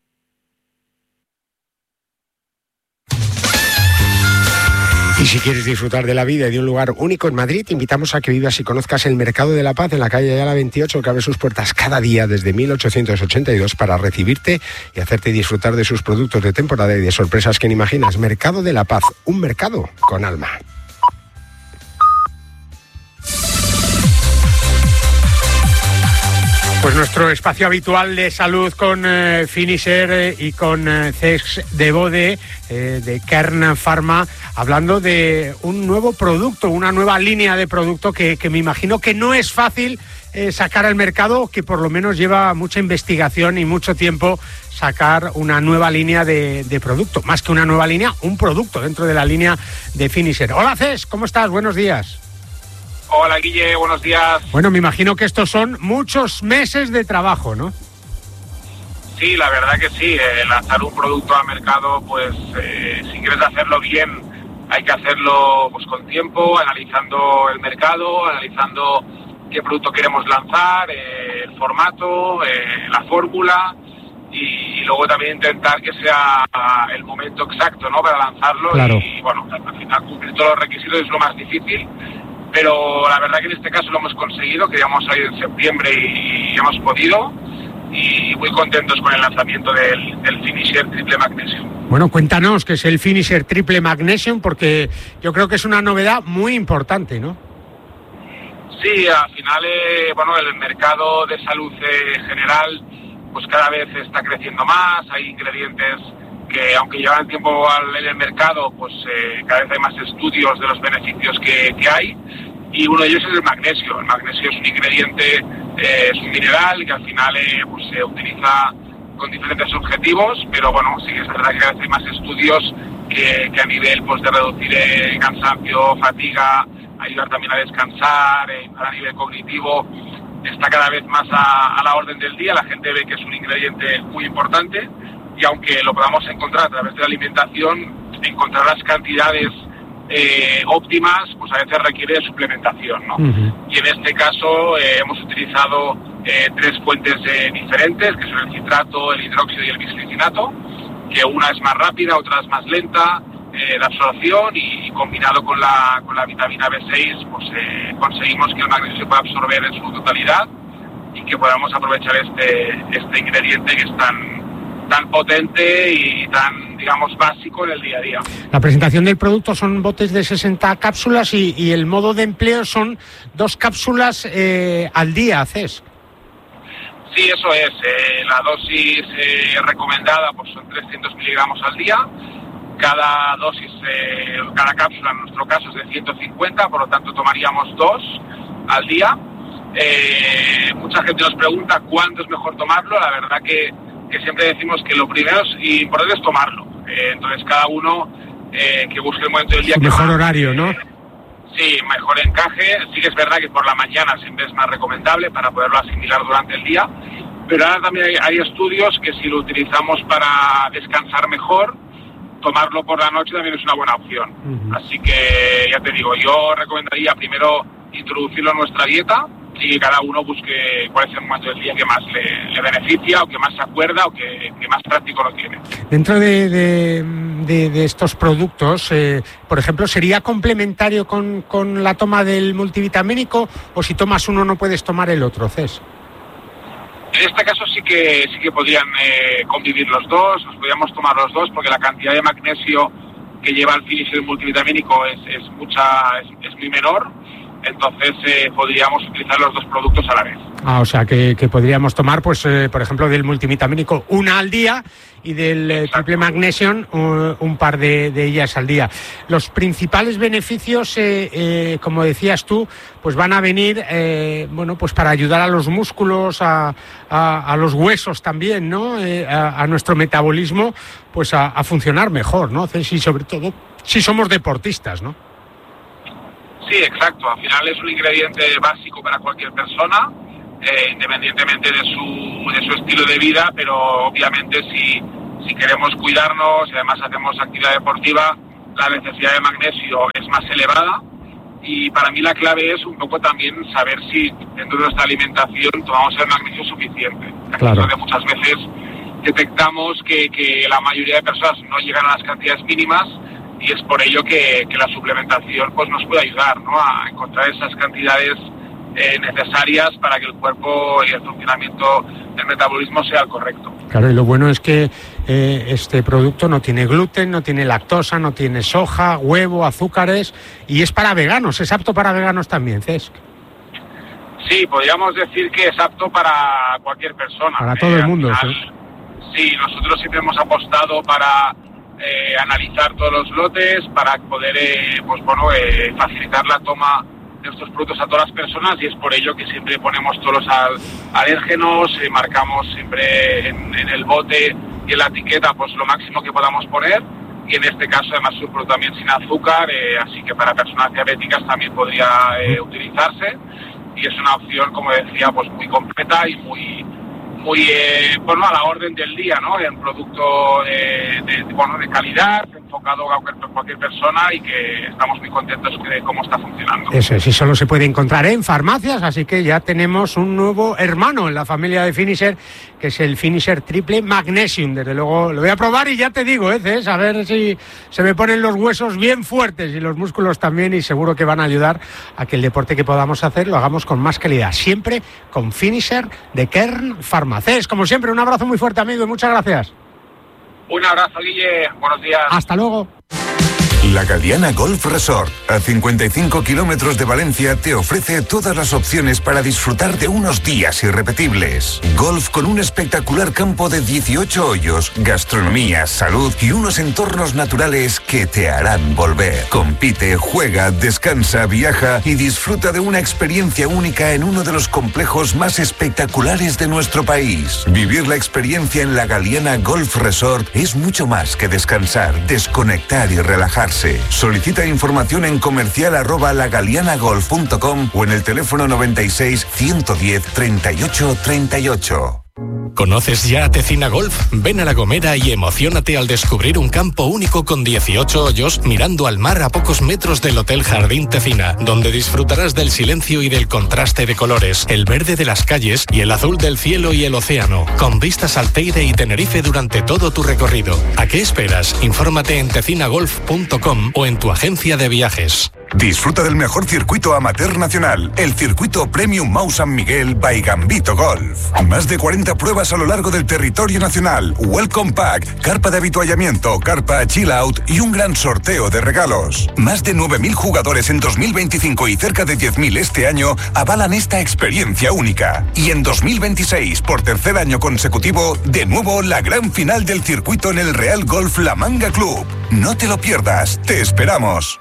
Y si quieres disfrutar de la vida y de un lugar único en Madrid, te invitamos a que vivas y conozcas el Mercado de la Paz en la calle Ayala veintiocho, que abre sus puertas cada día desde mil ochocientos ochenta y dos para recibirte y hacerte disfrutar de sus productos de temporada y de sorpresas que ni imaginas. Mercado de la Paz, un mercado con alma. Pues nuestro espacio habitual de salud con eh, Finisher eh, y con eh, C E X de Bode, eh, de Kern Pharma, hablando de un nuevo producto, una nueva línea de producto que, que me imagino que no es fácil eh, sacar al mercado, que por lo menos lleva mucha investigación y mucho tiempo sacar una nueva línea de, de producto. Más que una nueva línea, un producto dentro de la línea de Finisher. Hola C E S, ¿cómo estás? Buenos días. Hola Guille, buenos días. Bueno, me imagino que estos son muchos meses de trabajo, ¿no? Sí, la verdad que sí. Eh, lanzar un producto al mercado, pues eh, si quieres hacerlo bien, hay que hacerlo pues con tiempo, analizando el mercado, analizando qué producto queremos lanzar, eh, el formato, eh, la fórmula y, y luego también intentar que sea el momento exacto, ¿no?, para lanzarlo. Claro. Y bueno, al final cumplir todos los requisitos es lo más difícil. Pero la verdad que en este caso lo hemos conseguido, queríamos salir en septiembre y, y hemos podido, y muy contentos con el lanzamiento del, del Finisher Triple Magnesium. Bueno, cuéntanos qué es el Finisher Triple Magnesium, porque yo creo que es una novedad muy importante, ¿no? Sí, al final, eh, bueno, el mercado de salud eh, general, pues cada vez está creciendo más, hay ingredientes que aunque llevan tiempo en el mercado, pues eh, cada vez hay más estudios de los beneficios que, que hay, y uno de ellos es el magnesio. El magnesio es un ingrediente, eh, es un mineral que al final eh, pues, se utiliza con diferentes objetivos, pero bueno, sí que es verdad que cada vez hay más estudios que, que a nivel pues, de reducir eh, cansancio, fatiga, ayudar también a descansar, eh, a nivel cognitivo, está cada vez más a, a la orden del día. La gente ve que es un ingrediente muy importante, y aunque lo podamos encontrar a través de la alimentación, encontrar las cantidades eh, óptimas, pues a veces requiere suplementación, ¿no? Uh-huh. Y en este caso eh, hemos utilizado eh, tres fuentes eh, diferentes, que son el citrato, el hidróxido y el bisglicinato, que una es más rápida, otra es más lenta eh, de absorción, y, y combinado con la, con la vitamina B seis, pues eh, conseguimos que el magnesio se pueda absorber en su totalidad y que podamos aprovechar este, este ingrediente que es tan tan potente y tan, digamos, básico en el día a día. La presentación del producto son botes de sesenta cápsulas y, y el modo de empleo son dos cápsulas eh, al día, C E S. Sí, eso es. Eh, la dosis eh, recomendada pues son trescientos miligramos al día. Cada dosis, eh, cada cápsula en nuestro caso es de ciento cincuenta, por lo tanto tomaríamos dos al día. Eh, mucha gente nos pregunta cuándo es mejor tomarlo. La verdad que que siempre decimos que lo primero y importante es tomarlo. Eh, entonces cada uno eh, que busque el momento del día. Mejor que más, horario, ¿no? Eh, sí, mejor encaje. Sí que es verdad que por la mañana siempre es más recomendable para poderlo asimilar durante el día, pero ahora también hay, hay estudios que si lo utilizamos para descansar mejor, tomarlo por la noche también es una buena opción. Uh-huh. Así que ya te digo, yo recomendaría primero introducirlo en nuestra dieta y que cada uno busque cuál es el momento del día que más le, le beneficia o que más se acuerda o que, que más práctico lo tiene. Dentro de, de, de, de estos productos, eh, por ejemplo, ¿sería complementario con, con la toma del multivitamínico o si tomas uno no puedes tomar el otro, C E S? En este caso sí que sí que podrían eh, convivir los dos, nos podríamos tomar los dos porque la cantidad de magnesio que lleva el finisher multivitamínico es, es, mucha, es, es muy menor, entonces eh, podríamos utilizar los dos productos a la vez. Ah, o sea, que, que podríamos tomar, pues, eh, por ejemplo, del multivitamínico una al día y del eh, triple magnesium un, un par de, de ellas al día. Los principales beneficios, eh, eh, como decías tú, pues van a venir, eh, bueno, pues para ayudar a los músculos, a, a, a los huesos también, ¿no? Eh, a, a nuestro metabolismo, pues a, a funcionar mejor, ¿no? Y sobre todo si somos deportistas, ¿no? Sí, exacto. Al final es un ingrediente básico para cualquier persona, eh, independientemente de su, de su estilo de vida, pero obviamente si, si queremos cuidarnos y además hacemos actividad deportiva, la necesidad de magnesio es más elevada. Y para mí la clave es un poco también saber si dentro de nuestra alimentación tomamos el magnesio suficiente. Claro. Donde muchas veces detectamos que, que la mayoría de personas no llegan a las cantidades mínimas, y es por ello que, que la suplementación pues nos puede ayudar, ¿no?, a encontrar esas cantidades eh, necesarias para que el cuerpo y el funcionamiento del metabolismo sea el correcto. Claro, y lo bueno es que eh, este producto no tiene gluten, no tiene lactosa, no tiene soja, huevo, azúcares, y es para veganos, es apto para veganos también, Cesc. Sí, podríamos decir que es apto para cualquier persona. Para todo eh, el mundo, final, ¿sí? Sí, nosotros siempre hemos apostado para eh, analizar todos los lotes, para poder eh, pues bueno, eh, facilitar la toma de estos productos a todas las personas, y es por ello que siempre ponemos todos los al, alérgenos, eh, marcamos siempre en, en el bote y en la etiqueta pues lo máximo que podamos poner, y en este caso además es un producto también sin azúcar, eh, así que para personas diabéticas también podría eh, utilizarse, y es una opción, como decía, pues muy completa y muy muy eh, bueno, a la orden del día, ¿no? En producto de, de, bueno, de calidad, enfocado a cualquier, cualquier persona, y que estamos muy contentos de cómo está funcionando. Eso sí, solo se puede encontrar en farmacias, así que ya tenemos un nuevo hermano en la familia de Finisher, que es el Finisher Triple Magnesium. Desde luego lo voy a probar y ya te digo, ¿eh, Cés? A ver si se me ponen los huesos bien fuertes y los músculos también, y seguro que van a ayudar a que el deporte que podamos hacer lo hagamos con más calidad, siempre con Finisher de Kern Pharma. Cés, como siempre, un abrazo muy fuerte, amigo, y muchas gracias. Un abrazo, Guille. Buenos días. Hasta luego. La Galiana Golf Resort, a cincuenta y cinco kilómetros de Valencia, te ofrece todas las opciones para disfrutar de unos días irrepetibles. Golf con un espectacular campo de dieciocho hoyos, gastronomía, salud y unos entornos naturales que te harán volver. Compite, juega, descansa, viaja y disfruta de una experiencia única en uno de los complejos más espectaculares de nuestro país. Vivir la experiencia en la Galiana Golf Resort es mucho más que descansar, desconectar y relajarse. Solicita información en comercial arroba lagalianagolf punto com o en el teléfono noventa y seis, ciento diez, treinta y ocho, treinta y ocho. ¿Conoces ya Tecina Golf? Ven a La Gomera y emociónate al descubrir un campo único con dieciocho hoyos mirando al mar a pocos metros del Hotel Jardín Tecina, donde disfrutarás del silencio y del contraste de colores, el verde de las calles y el azul del cielo y el océano, con vistas al Teide y Tenerife durante todo tu recorrido. ¿A qué esperas? Infórmate en tecina golf punto com o en tu agencia de viajes. Disfruta del mejor circuito amateur nacional, el circuito Premium Mau San Miguel by Gambito Golf. Más de cuarenta pruebas a lo largo del territorio nacional, Welcome Pack, carpa de avituallamiento, carpa Chill Out y un gran sorteo de regalos. Más de nueve mil jugadores en dos mil veinticinco y cerca de diez mil este año avalan esta experiencia única. Y en dos mil veintiséis, por tercer año consecutivo, de nuevo la gran final del circuito en el Real Golf La Manga Club. No te lo pierdas, te esperamos.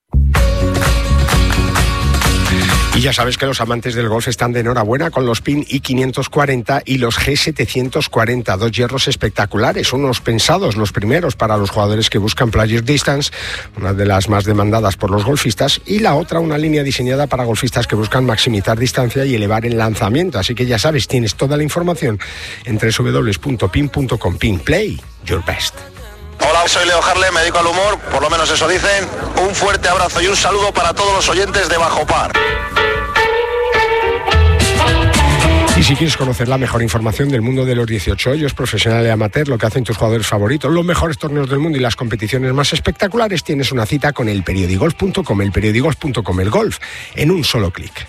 Y ya sabes que los amantes del golf están de enhorabuena con los P I N I quinientos cuarenta y los G setecientos cuarenta, dos hierros espectaculares, unos pensados, los primeros para los jugadores que buscan Player Distance, una de las más demandadas por los golfistas, y la otra una línea diseñada para golfistas que buscan maximizar distancia y elevar el lanzamiento. Así que ya sabes, tienes toda la información en doble u doble u doble u punto pin punto com. P I N, play your best. Hola, soy Leo Harlem, me dedico al humor, por lo menos eso dicen. Un fuerte abrazo y un saludo para todos los oyentes de Bajo Par. Y si quieres conocer la mejor información del mundo de los dieciocho hoyos, profesional y amateur, lo que hacen tus jugadores favoritos, los mejores torneos del mundo y las competiciones más espectaculares, tienes una cita con el periodigolf punto com, el periodigolf punto com, el golf en un solo clic.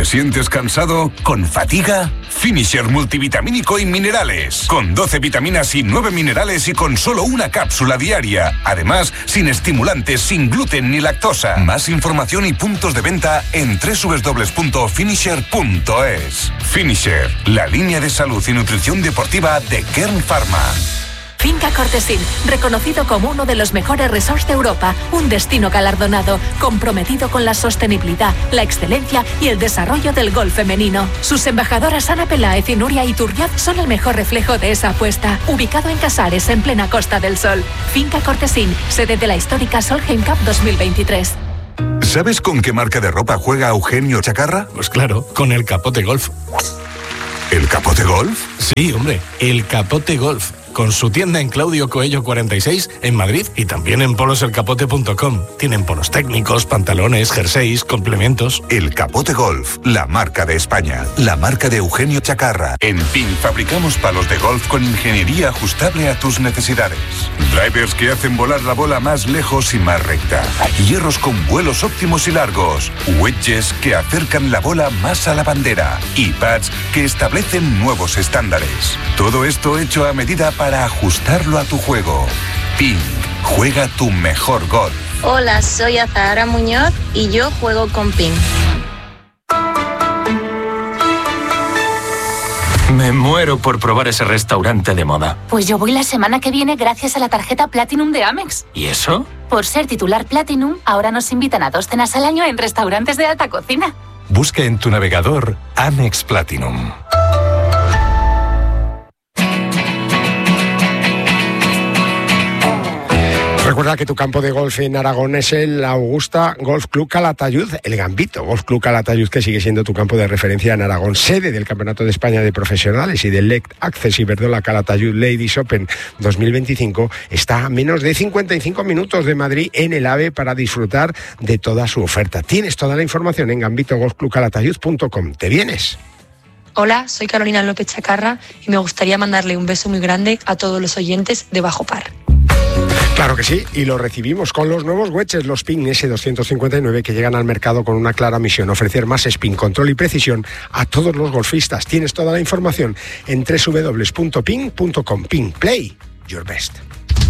sientes cansado? ¿Con fatiga? Finisher multivitamínico y minerales. Con doce vitaminas y nueve minerales y con solo una cápsula diaria. Además, sin estimulantes, sin gluten ni lactosa. Más información y puntos de venta en doble u doble u doble u punto finisher punto es. Finisher, la línea de salud y nutrición deportiva de Kern Pharma. Finca Cortesín, reconocido como uno de los mejores resorts de Europa, un destino galardonado, comprometido con la sostenibilidad, la excelencia y el desarrollo del golf femenino. Sus embajadoras Ana Peláez y Nuria Iturriaz son el mejor reflejo de esa apuesta. Ubicado en Casares, en plena Costa del Sol. Finca Cortesín, sede de la histórica Solheim Cup dos mil veintitrés. ¿Sabes con qué marca de ropa juega Eugenio Chacarra? Pues claro, con el Capote Golf. ¿El Capote Golf? Sí, hombre, el Capote Golf. Con su tienda en Claudio Coello cuarenta y seis en Madrid y también en polos el capote punto com. Tienen polos técnicos, pantalones, jerseys, complementos. El Capote Golf, la marca de España, la marca de Eugenio Chacarra. En P I N fabricamos palos de golf con ingeniería ajustable a tus necesidades. Drivers que hacen volar la bola más lejos y más recta. Hierros con vuelos óptimos y largos. Wedges que acercan la bola más a la bandera. Y pads que establecen nuevos estándares. Todo esto hecho a medida para para ajustarlo a tu juego. Ping, juega tu mejor golf. Hola, soy Azahara Muñoz y yo juego con Ping. Me muero por probar ese restaurante de moda. Pues yo voy la semana que viene gracias a la tarjeta Platinum de Amex. ¿Y eso? Por ser titular Platinum, ahora nos invitan a dos cenas al año en restaurantes de alta cocina. Busca en tu navegador Amex Platinum. Recuerda que tu campo de golf en Aragón es el Augusta Golf Club Calatayud, el Gambito Golf Club Calatayud, que sigue siendo tu campo de referencia en Aragón, sede del Campeonato de España de Profesionales y del L E C Access Iberdrola Calatayud Ladies Open dos mil veinticinco, está a menos de cincuenta y cinco minutos de Madrid en el AVE para disfrutar de toda su oferta. Tienes toda la información en gambito golf club calatayud punto com. ¿Te vienes? Hola, soy Carolina López Chacarra y me gustaría mandarle un beso muy grande a todos los oyentes de Bajo Par. Claro que sí, y lo recibimos con los nuevos wedges, los Ping ese doscientos cincuenta y nueve, que llegan al mercado con una clara misión: ofrecer más spin, control y precisión a todos los golfistas. Tienes toda la información en doble u doble u doble u punto ping punto com. Ping, play your best.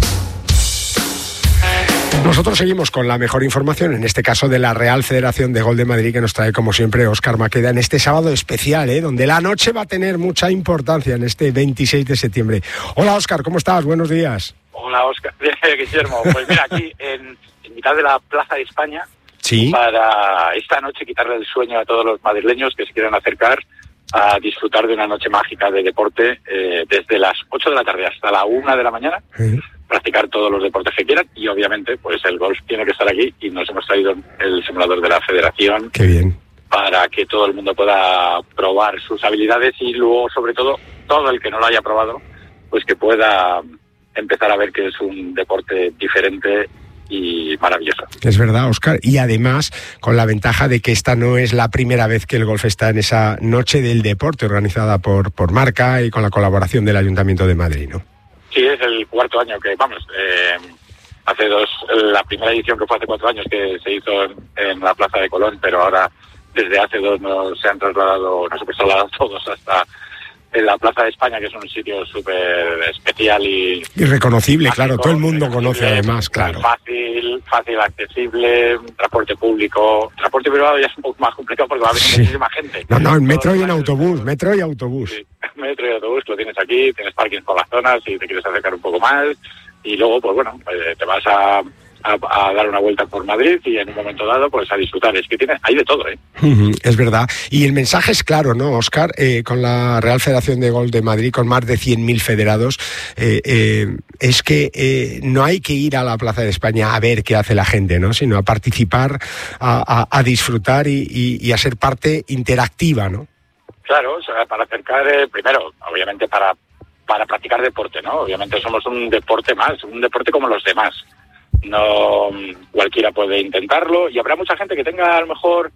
Nosotros seguimos con la mejor información, en este caso de la Real Federación de Golf de Madrid, que nos trae como siempre Óscar Maqueda en este sábado especial, ¿eh? donde la noche va a tener mucha importancia en este veintiséis de septiembre. Hola Óscar, ¿cómo estás? Buenos días. Hola Óscar, Guillermo. Pues mira, aquí en, en mitad de la Plaza de España, ¿sí?, para esta noche quitarle el sueño a todos los madrileños que se quieran acercar a disfrutar de una noche mágica de deporte, eh, desde las ocho de la tarde hasta la una de la mañana. ¿Sí?, practicar todos los deportes que quieran, y obviamente pues el golf tiene que estar aquí, y nos hemos traído el simulador de la Federación. Qué bien. Para que todo el mundo pueda probar sus habilidades, y luego, sobre todo, todo el que no lo haya probado, pues que pueda empezar a ver que es un deporte diferente y maravilloso. Es verdad, Óscar, y además con la ventaja de que esta no es la primera vez que el golf está en esa noche del deporte organizada por, por Marca y con la colaboración del Ayuntamiento de Madrid, ¿no? Sí, es el cuarto año que, vamos, eh, hace dos, la primera edición que fue hace cuatro años que se hizo en, en la Plaza de Colón, pero ahora desde hace dos nos se han trasladado, nos hemos trasladado todos hasta en la Plaza de España, que es un sitio súper especial y... Y reconocible, mágico, claro, todo el mundo reconocible, conoce además, claro. Fácil, fácil, accesible, transporte público, transporte privado ya es un poco más complicado porque va a venir sí. muchísima gente. No, no, en metro y en autobús, metro y autobús. Sí, metro y autobús, lo tienes aquí, tienes parking por las zonas si te quieres acercar un poco más, y luego, pues bueno, eh, te vas a... A, a dar una vuelta por Madrid y en un momento dado pues a disfrutar. Es que tiene, hay de todo, ¿eh? Uh-huh, es verdad. Y el mensaje es claro, ¿no, Óscar? Eh, con la Real Federación de Golf de Madrid, con más de cien mil federados, eh, eh, es que eh, no hay que ir a la Plaza de España a ver qué hace la gente, ¿no? Sino a participar, a, a, a disfrutar y, y, y a ser parte interactiva, ¿no? Claro, o sea, para acercar, eh, primero, obviamente para, para practicar deporte, ¿no? Obviamente somos un deporte más, un deporte como los demás. No cualquiera puede intentarlo, y habrá mucha gente que tenga a lo mejor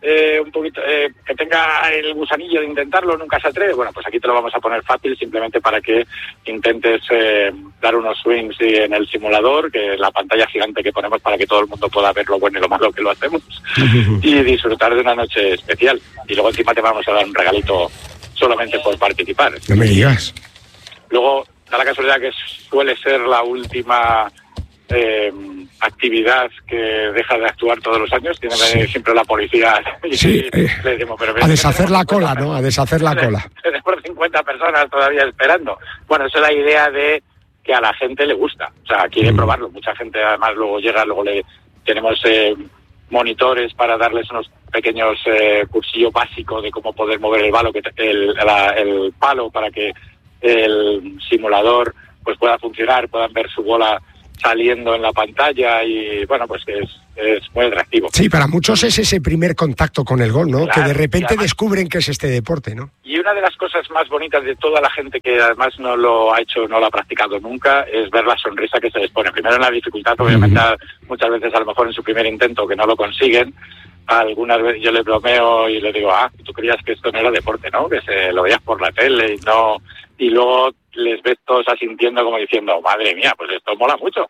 eh, un poquito, eh, que tenga el gusanillo de intentarlo, nunca se atreve, bueno, pues aquí te lo vamos a poner fácil, simplemente para que intentes eh, dar unos swings en el simulador, que es la pantalla gigante que ponemos para que todo el mundo pueda ver lo bueno y lo malo que lo hacemos, y disfrutar de una noche especial. Y luego encima te vamos a dar un regalito solamente por participar. No me digas. Luego, da la casualidad que suele ser la última eh, actividad que deja de actuar todos los años. Tiene sí. siempre la policía. Y sí, eh, le decimos, pero a deshacer la cola, ¿no? A deshacer la cola. Tenemos cincuenta personas todavía esperando. Bueno, esa es la idea de que a la gente le gusta. O sea, quiere mm. probarlo. Mucha gente además luego llega, luego le tenemos eh, monitores para darles unos pequeños eh, cursillos básicos de cómo poder mover el palo, que el, la, el palo para que el simulador pues pueda funcionar, puedan ver su bola saliendo en la pantalla y bueno, pues que es, es muy atractivo. Sí, para muchos es ese primer contacto con el golf, ¿no? Claro, que de repente además, descubren que es este deporte, ¿no? Y una de las cosas más bonitas de toda la gente que además no lo ha hecho, no lo ha practicado nunca, es ver la sonrisa que se les pone. Primero en la dificultad, obviamente, uh-huh. muchas veces a lo mejor en su primer intento que no lo consiguen. Algunas veces yo le bromeo y le digo, ah, tú creías que esto no era deporte, ¿no? Que se lo veías por la tele y no... Y luego les ves todos asintiendo como diciendo, madre mía, pues esto mola mucho.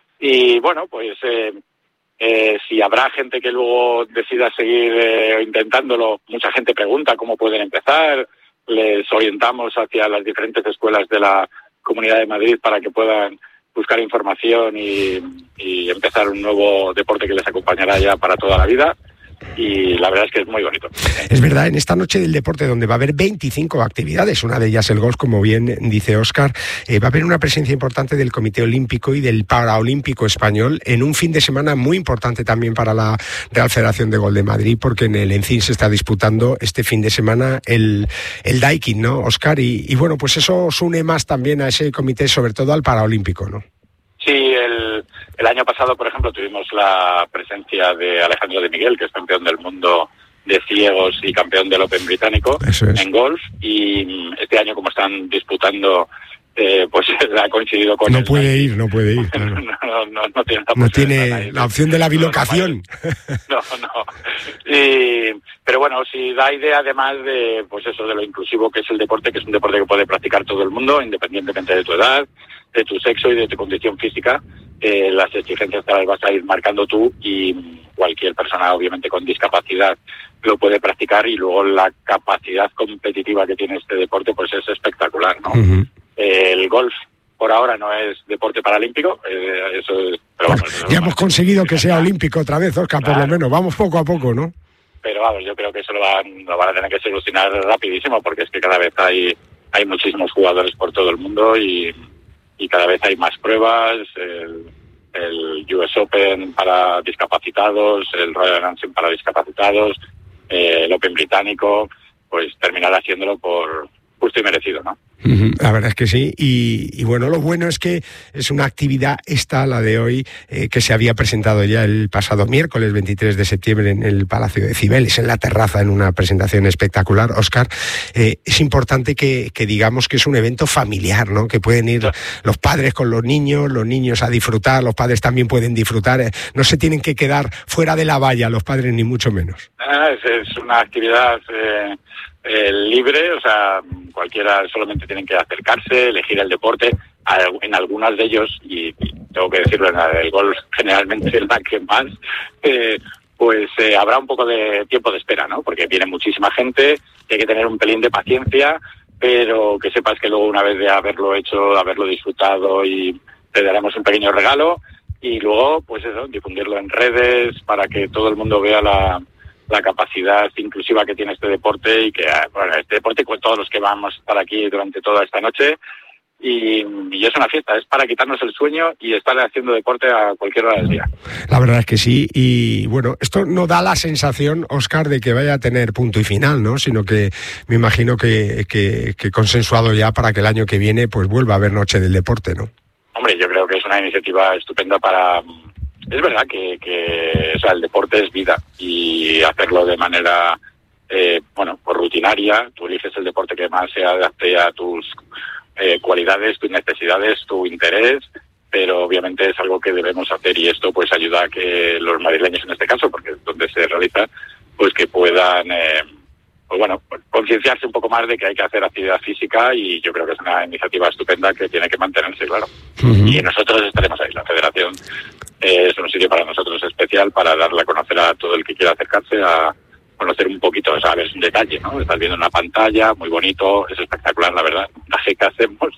Y bueno, pues eh, eh, si habrá gente que luego decida seguir eh, intentándolo, mucha gente pregunta cómo pueden empezar, les orientamos hacia las diferentes escuelas de la Comunidad de Madrid para que puedan buscar información y, y empezar un nuevo deporte que les acompañará ya para toda la vida. Y la verdad es que es muy bonito. Es verdad, en esta noche del deporte donde va a haber veinticinco actividades, una de ellas el golf, como bien dice Óscar, eh, va a haber una presencia importante del Comité Olímpico y del Paraolímpico Español en un fin de semana muy importante también para la Real Federación de Golf de Madrid, porque en el Encín se está disputando este fin de semana el, el Daikin, ¿no, Óscar? Y, y bueno, pues eso os une más también a ese comité, sobre todo al Paraolímpico, ¿no? Sí, el, el año pasado, por ejemplo, tuvimos la presencia de Alejandro de Miguel, que es campeón del mundo de ciegos y campeón del Open británico es. en golf, y este año, como están disputando, eh, pues ha coincidido con no él. puede ir, no puede ir. Claro. no, no, no tiene, no tiene la opción de la bilocación. No, no. Y, pero bueno, si da idea además de, pues eso, de lo inclusivo que es el deporte, que es un deporte que puede practicar todo el mundo, independientemente de tu edad, de tu sexo y de tu condición física. Eh, las exigencias te las vas a ir marcando tú y cualquier persona obviamente con discapacidad lo puede practicar, y luego la capacidad competitiva que tiene este deporte pues es espectacular, ¿no? Uh-huh. Eh, el golf por ahora no es deporte paralímpico, eh, eso es, pero vamos, bueno, ya hemos conseguido que sea olímpico otra vez, Óscar, claro. Por lo menos, vamos poco a poco, ¿no? Pero vamos, yo creo que eso lo van, lo van a tener que solucionar rapidísimo, porque es que cada vez hay, hay muchísimos jugadores por todo el mundo y y cada vez hay más pruebas, el, el U S Open para discapacitados, el Royal Ransom para discapacitados, eh, el Open británico, pues terminará haciéndolo por justo y merecido, ¿no? La verdad es que sí, y, y bueno, lo bueno es que es una actividad esta, la de hoy, eh, que se había presentado ya el pasado miércoles veintitrés de septiembre en el Palacio de Cibeles, en la terraza, en una presentación espectacular. Óscar, eh, es importante que, que digamos que es un evento familiar, ¿no? Que pueden ir los padres con los niños, los niños a disfrutar, los padres también pueden disfrutar, eh, no se tienen que quedar fuera de la valla los padres, ni mucho menos. Ah, es, es una actividad eh, eh, libre, o sea, cualquiera solamente tienen que acercarse, elegir el deporte. En algunas de ellos, y, y tengo que decirlo, en la del golf generalmente es la que más, eh, pues eh, habrá un poco de tiempo de espera, ¿no? Porque viene muchísima gente, hay que tener un pelín de paciencia, pero que sepas que luego, una vez de haberlo hecho, de haberlo disfrutado, y te daremos un pequeño regalo, y luego, pues eso, difundirlo en redes para que todo el mundo vea la, la capacidad inclusiva que tiene este deporte, y que, bueno, este deporte con todos los que vamos a estar aquí durante toda esta noche, y, y es una fiesta, es para quitarnos el sueño y estar haciendo deporte a cualquier hora del día. La verdad es que sí, y bueno, esto no da la sensación, Óscar, de que vaya a tener punto y final, ¿no? Sino que me imagino que, que, que consensuado ya para que el año que viene pues vuelva a haber Noche del Deporte, ¿no? Hombre, yo creo que es una iniciativa estupenda para... Es verdad que, que o sea, el deporte es vida, y hacerlo de manera, eh, bueno, pues rutinaria. Tú eliges el deporte que más se adapte a tus eh, cualidades, tus necesidades, tu interés, pero obviamente es algo que debemos hacer, y esto pues ayuda a que los madrileños, en este caso, porque es donde se realiza, pues que puedan, eh, pues bueno, concienciarse un poco más de que hay que hacer actividad física, y yo creo que es una iniciativa estupenda que tiene que mantenerse, claro. Uh-huh. Y nosotros estaremos ahí. La Federación eh, es un sitio para nosotros especial para darle a conocer a todo el que quiera acercarse a conocer un poquito, sabes, un detalle, ¿no? Estás viendo una pantalla, muy bonito, es espectacular, la verdad, el montaje que hacemos.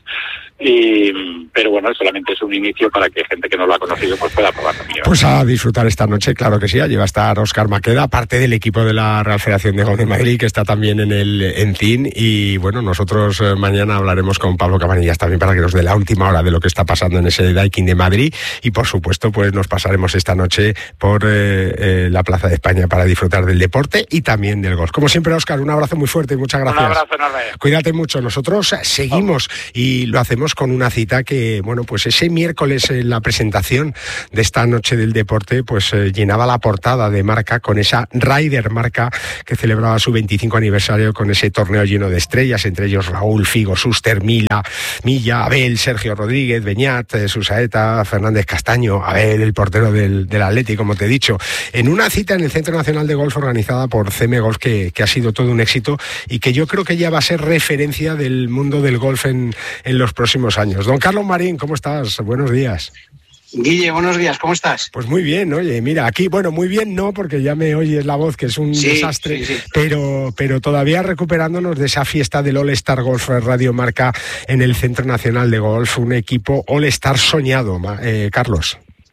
Y, pero bueno, solamente es un inicio para que gente que no lo ha conocido pues pueda probarlo. Pues a disfrutar esta noche, claro que sí. Allí va a estar Óscar Maqueda, aparte del equipo de la Real Federación de Golf de Madrid, que está también en el Encín. Y bueno, nosotros eh, mañana hablaremos con Pablo Cabanillas también para que nos dé la última hora de lo que está pasando en ese Daikin de Madrid. Y por supuesto, pues nos pasaremos esta noche por eh, eh, la Plaza de España para disfrutar del deporte y también del golf. Como siempre, Óscar, un abrazo muy fuerte y muchas gracias. Un abrazo enorme. Cuídate mucho. Nosotros seguimos y lo hacemos con una cita que, bueno, pues ese miércoles en la presentación de esta noche del deporte, pues eh, llenaba la portada de Marca con esa Ryder Marca que celebraba su veinticinco aniversario con ese torneo lleno de estrellas, entre ellos Raúl, Figo, Suster, Mila, Milla, Abel, Sergio Rodríguez, Beñat, eh, Susaeta, Fernández Castaño, Abel, el portero del, del Atleti, como te he dicho, en una cita en el Centro Nacional de Golf organizada por C M Golf que, que ha sido todo un éxito y que yo creo que ya va a ser referencia del mundo del golf en, en los próximos años. Don Carlos Marín, ¿cómo estás? Buenos días. Guille, buenos días, ¿cómo estás? Pues muy bien, oye, mira, aquí, bueno, muy bien no, porque ya me oyes la voz, que es un sí, desastre, sí, sí. Pero, pero todavía recuperándonos de esa fiesta del All Star Golf Radio Marca en el Centro Nacional de Golf, un equipo All Star soñado, eh, Carlos.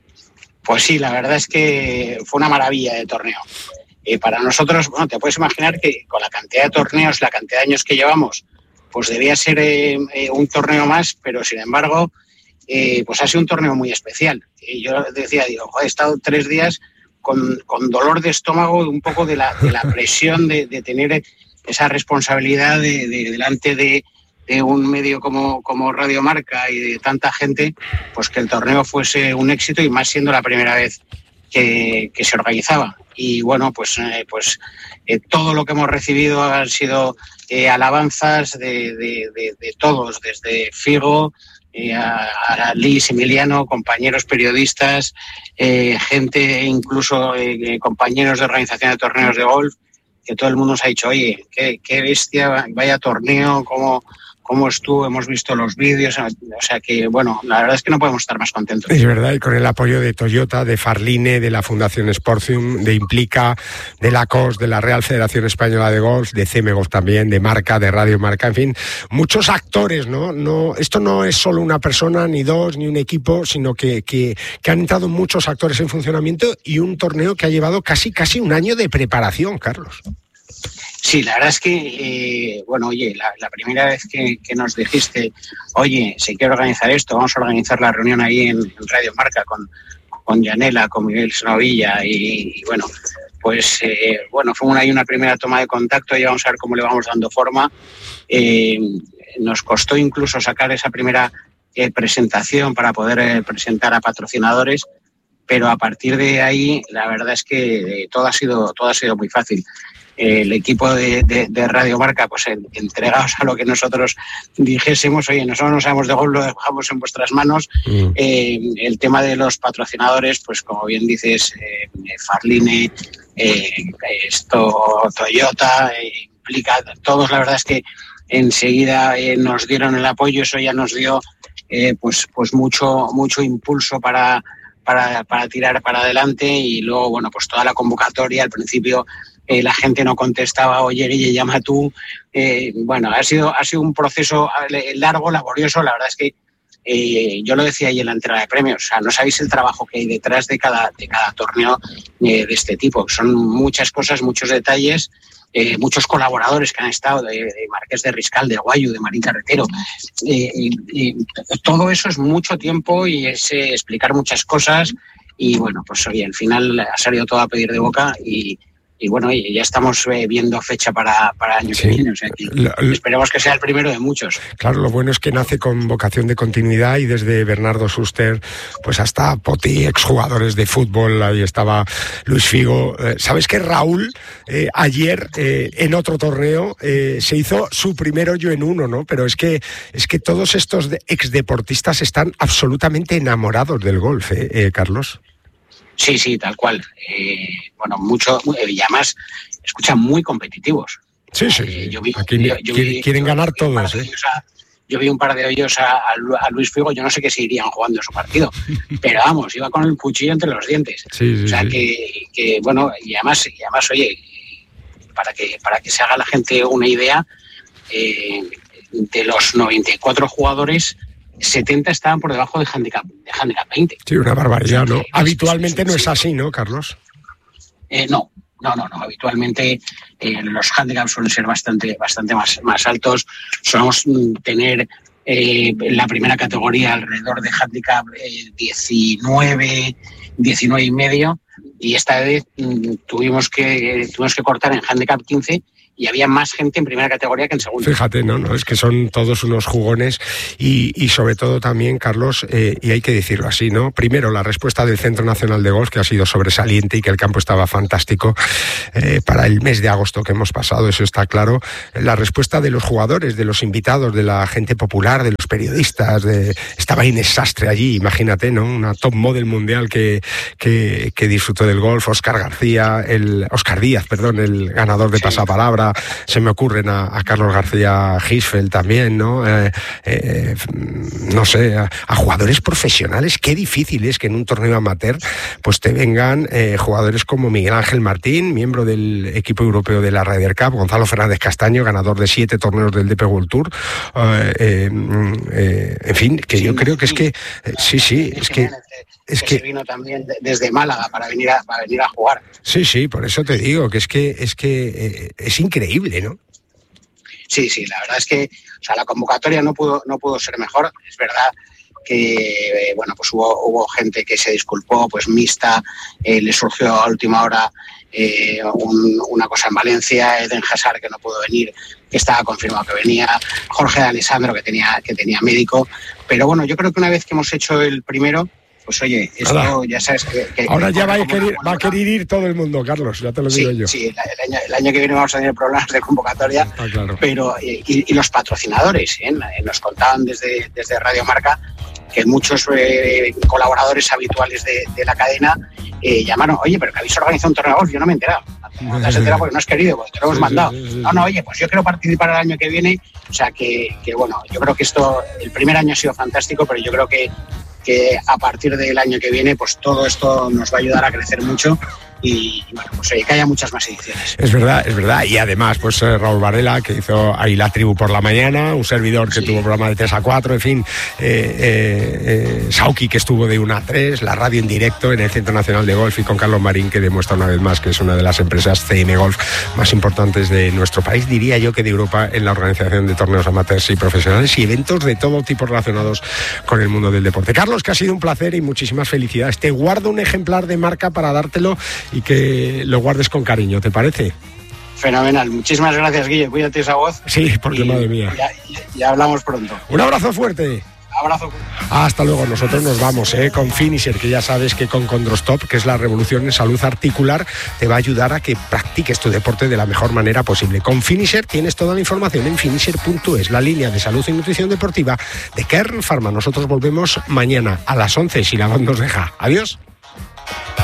Pues sí, la verdad es que fue una maravilla de torneo. Eh, para nosotros, bueno, te puedes imaginar que con la cantidad de torneos, la cantidad de años que llevamos, pues debía ser eh, eh, un torneo más, pero sin embargo, eh, pues ha sido un torneo muy especial. Y yo decía, digo, joder, he estado tres días con, con dolor de estómago, un poco de la, de la presión de, de tener esa responsabilidad de, de, delante de, de un medio como, como Radio Marca y de tanta gente, pues que el torneo fuese un éxito, y más siendo la primera vez que, que se organizaba. Y bueno, pues, eh, pues eh, todo lo que hemos recibido han sido eh, alabanzas de, de, de, de todos, desde Figo eh, a, a Liz, Emiliano, compañeros periodistas, eh, gente, incluso eh, compañeros de organización de torneos de golf, que todo el mundo nos ha dicho, oye, qué, qué bestia, vaya torneo, cómo... cómo estuvo, hemos visto los vídeos, o sea que, bueno, la verdad es que no podemos estar más contentos. Es verdad, y con el apoyo de Toyota, de Farline, de la Fundación Sportium, de Implica, de la C O S, de la Real Federación Española de Golf, de C M Golf también, de Marca, de Radio Marca, en fin, muchos actores, ¿no? no esto no es solo una persona, ni dos, ni un equipo, sino que, que, que han entrado muchos actores en funcionamiento y un torneo que ha llevado casi, casi un año de preparación, Carlos. Sí, la verdad es que, eh, bueno, oye, la, la primera vez que, que nos dijiste, oye, se quiere organizar esto, vamos a organizar la reunión ahí en, en Radio Marca con, con Yanela, con Miguel Sonovilla y, y bueno, pues eh, bueno, fue una, una primera toma de contacto y vamos a ver cómo le vamos dando forma. Eh, nos costó incluso sacar esa primera eh, presentación para poder eh, presentar a patrocinadores, pero a partir de ahí la verdad es que eh, todo ha sido todo ha sido muy fácil. El equipo de, de, de Radio Marca, pues entregados a lo que nosotros dijésemos, oye, nosotros no sabemos de golf, lo dejamos en vuestras manos. Mm. Eh, el tema de los patrocinadores, pues como bien dices, eh, Farline, eh, esto, Toyota, eh, Implica, todos, la verdad es que enseguida eh, nos dieron el apoyo, eso ya nos dio eh, pues, pues mucho, mucho impulso para, para, para tirar para adelante. Y luego, bueno, pues toda la convocatoria, al principio Eh, la gente no contestaba, oye, Guille, llama tú. Eh, bueno, ha sido, ha sido un proceso largo, laborioso. La verdad es que eh, yo lo decía ahí en la entrega de premios, o sea, no sabéis el trabajo que hay detrás de cada, de cada torneo eh, de este tipo. Son muchas cosas, muchos detalles, eh, muchos colaboradores que han estado, de, de Marqués de Riscal, de Guayu, de Marín Carretero. Eh, y, y todo eso es mucho tiempo y es eh, explicar muchas cosas. Y bueno, pues oye, al final ha salido todo a pedir de boca y Y bueno, ya estamos eh, viendo fecha para, para el año sí. que viene, o sea que lo, lo, esperemos que sea el primero de muchos. Claro, lo bueno es que nace con vocación de continuidad y desde Bernardo Suster pues hasta Poti, exjugadores de fútbol, ahí estaba Luis Figo. Eh, ¿Sabes que Raúl eh, ayer eh, en otro torneo eh, se hizo su primer hoyo en uno, ¿no? Pero es que, es que todos estos de, exdeportistas están absolutamente enamorados del golf, ¿eh, eh, Carlos? Sí, sí, tal cual. Eh, bueno, mucho, y además escuchan muy competitivos. Sí, sí, eh, sí. Yo vi, Aquí yo, yo quieren, vi, quieren yo, ganar yo todos, ¿eh? A, yo vi un par de hoyos a, a Luis Figo, yo no sé qué se irían jugando su partido, pero vamos, iba con el cuchillo entre los dientes. Sí, sí, o sea, sí. que, que, bueno, y además, y además, oye, para que, para que se haga la gente una idea, eh, de los noventa y cuatro jugadores, setenta estaban por debajo de handicap, de handicap veinte. Sí, una barbaridad, ¿no? Habitualmente no es así, ¿no, Carlos? Eh, no, no, no, no. Habitualmente eh, los handicaps suelen ser bastante, bastante más, más altos. Solemos tener eh, en la primera categoría alrededor de handicap eh, diecinueve, diecinueve y medio, y esta vez mm, tuvimos que eh, tuvimos que cortar en handicap quince. Y había más gente en primera categoría que en segunda. Fíjate, no, no, es que son todos unos jugones y, y sobre todo también, Carlos, eh, y hay que decirlo así, ¿no? Primero, la respuesta del Centro Nacional de Golf, que ha sido sobresaliente y que el campo estaba fantástico eh, para el mes de agosto que hemos pasado, eso está claro. La respuesta de los jugadores, de los invitados, de la gente popular, de los periodistas, de... estaba Inés Sastre allí, imagínate, ¿no? Una top model mundial que, que, que disfrutó del golf, Óscar García, el Óscar Díaz, perdón, el ganador de sí. Pasapalabra. Se me ocurren a, a Carlos García Gisfeld también, ¿no? Eh, eh, no sé, a, a jugadores profesionales. Qué difícil es que en un torneo amateur pues te vengan eh, jugadores como Miguel Ángel Martín, miembro del equipo europeo de la Ryder Cup, Gonzalo Fernández Castaño, ganador de siete torneos del D P World Tour. Eh, eh, eh, en fin, que sí, yo creo que es que... Eh, sí, sí, es que... Es que, que se vino también de, desde Málaga para venir a para venir a jugar. Sí, sí, por eso te digo que es que es que eh, es increíble, ¿no? Sí, sí, la verdad es que, o sea, la convocatoria no pudo no pudo ser mejor. Es verdad que eh, bueno, pues hubo hubo gente que se disculpó, pues Mista eh, le surgió a última hora eh, un, una cosa en Valencia, Eden Hazard que no pudo venir, que estaba confirmado que venía, Jorge de Alessandro que tenía que tenía médico, pero bueno, yo creo que una vez que hemos hecho el primero, pues oye, esto Ahora, ya sabes que... que ahora que ya va a, querer, va a querer ir todo el mundo, Carlos, ya te lo sí, digo yo. Sí, el año, el año que viene vamos a tener problemas de convocatoria, ah, claro. pero y, y los patrocinadores, ¿eh? Nos contaban desde, desde Radio Marca que muchos eh, colaboradores habituales de, de la cadena eh, llamaron, oye, pero que habéis organizado un torneo de golf, yo no me he enterado. No te has enterado porque no has querido, porque te lo hemos sí, mandado. Sí, sí, sí. No, no, oye, pues yo quiero participar el año que viene, o sea que, que bueno, yo creo que esto, el primer año ha sido fantástico, pero yo creo que que a partir del año que viene pues todo esto nos va a ayudar a crecer mucho y bueno, pues oye, que haya muchas más ediciones. Es verdad, es verdad, y además pues eh, Raúl Varela, que hizo ahí la tribu por la mañana, un servidor que sí. tuvo programa de tres a cuatro, en fin, eh, eh, eh, Sauki, que estuvo de una a tres, la radio en directo en el Centro Nacional de Golf, y con Carlos Marín, que demuestra una vez más que es una de las empresas C M Golf más importantes de nuestro país, diría yo que de Europa, en la organización de torneos amateurs y profesionales y eventos de todo tipo relacionados con el mundo del deporte. Carlos, que ha sido un placer y muchísimas felicidades. Te guardo un ejemplar de marca para dártelo y que lo guardes con cariño, ¿te parece? Fenomenal. Muchísimas gracias, Guille. Cuídate esa voz. Sí, porque y, madre mía. Ya, ya hablamos pronto. Un abrazo fuerte. Abrazo. Hasta luego. Nosotros nos vamos ¿eh? con Finisher, que ya sabes que con Condrostop, que es la revolución en salud articular, te va a ayudar a que practiques tu deporte de la mejor manera posible. Con Finisher tienes toda la información en finisher punto es, la línea de salud y nutrición deportiva de Kern Pharma. Nosotros volvemos mañana a las once, si la voz nos deja. Adiós.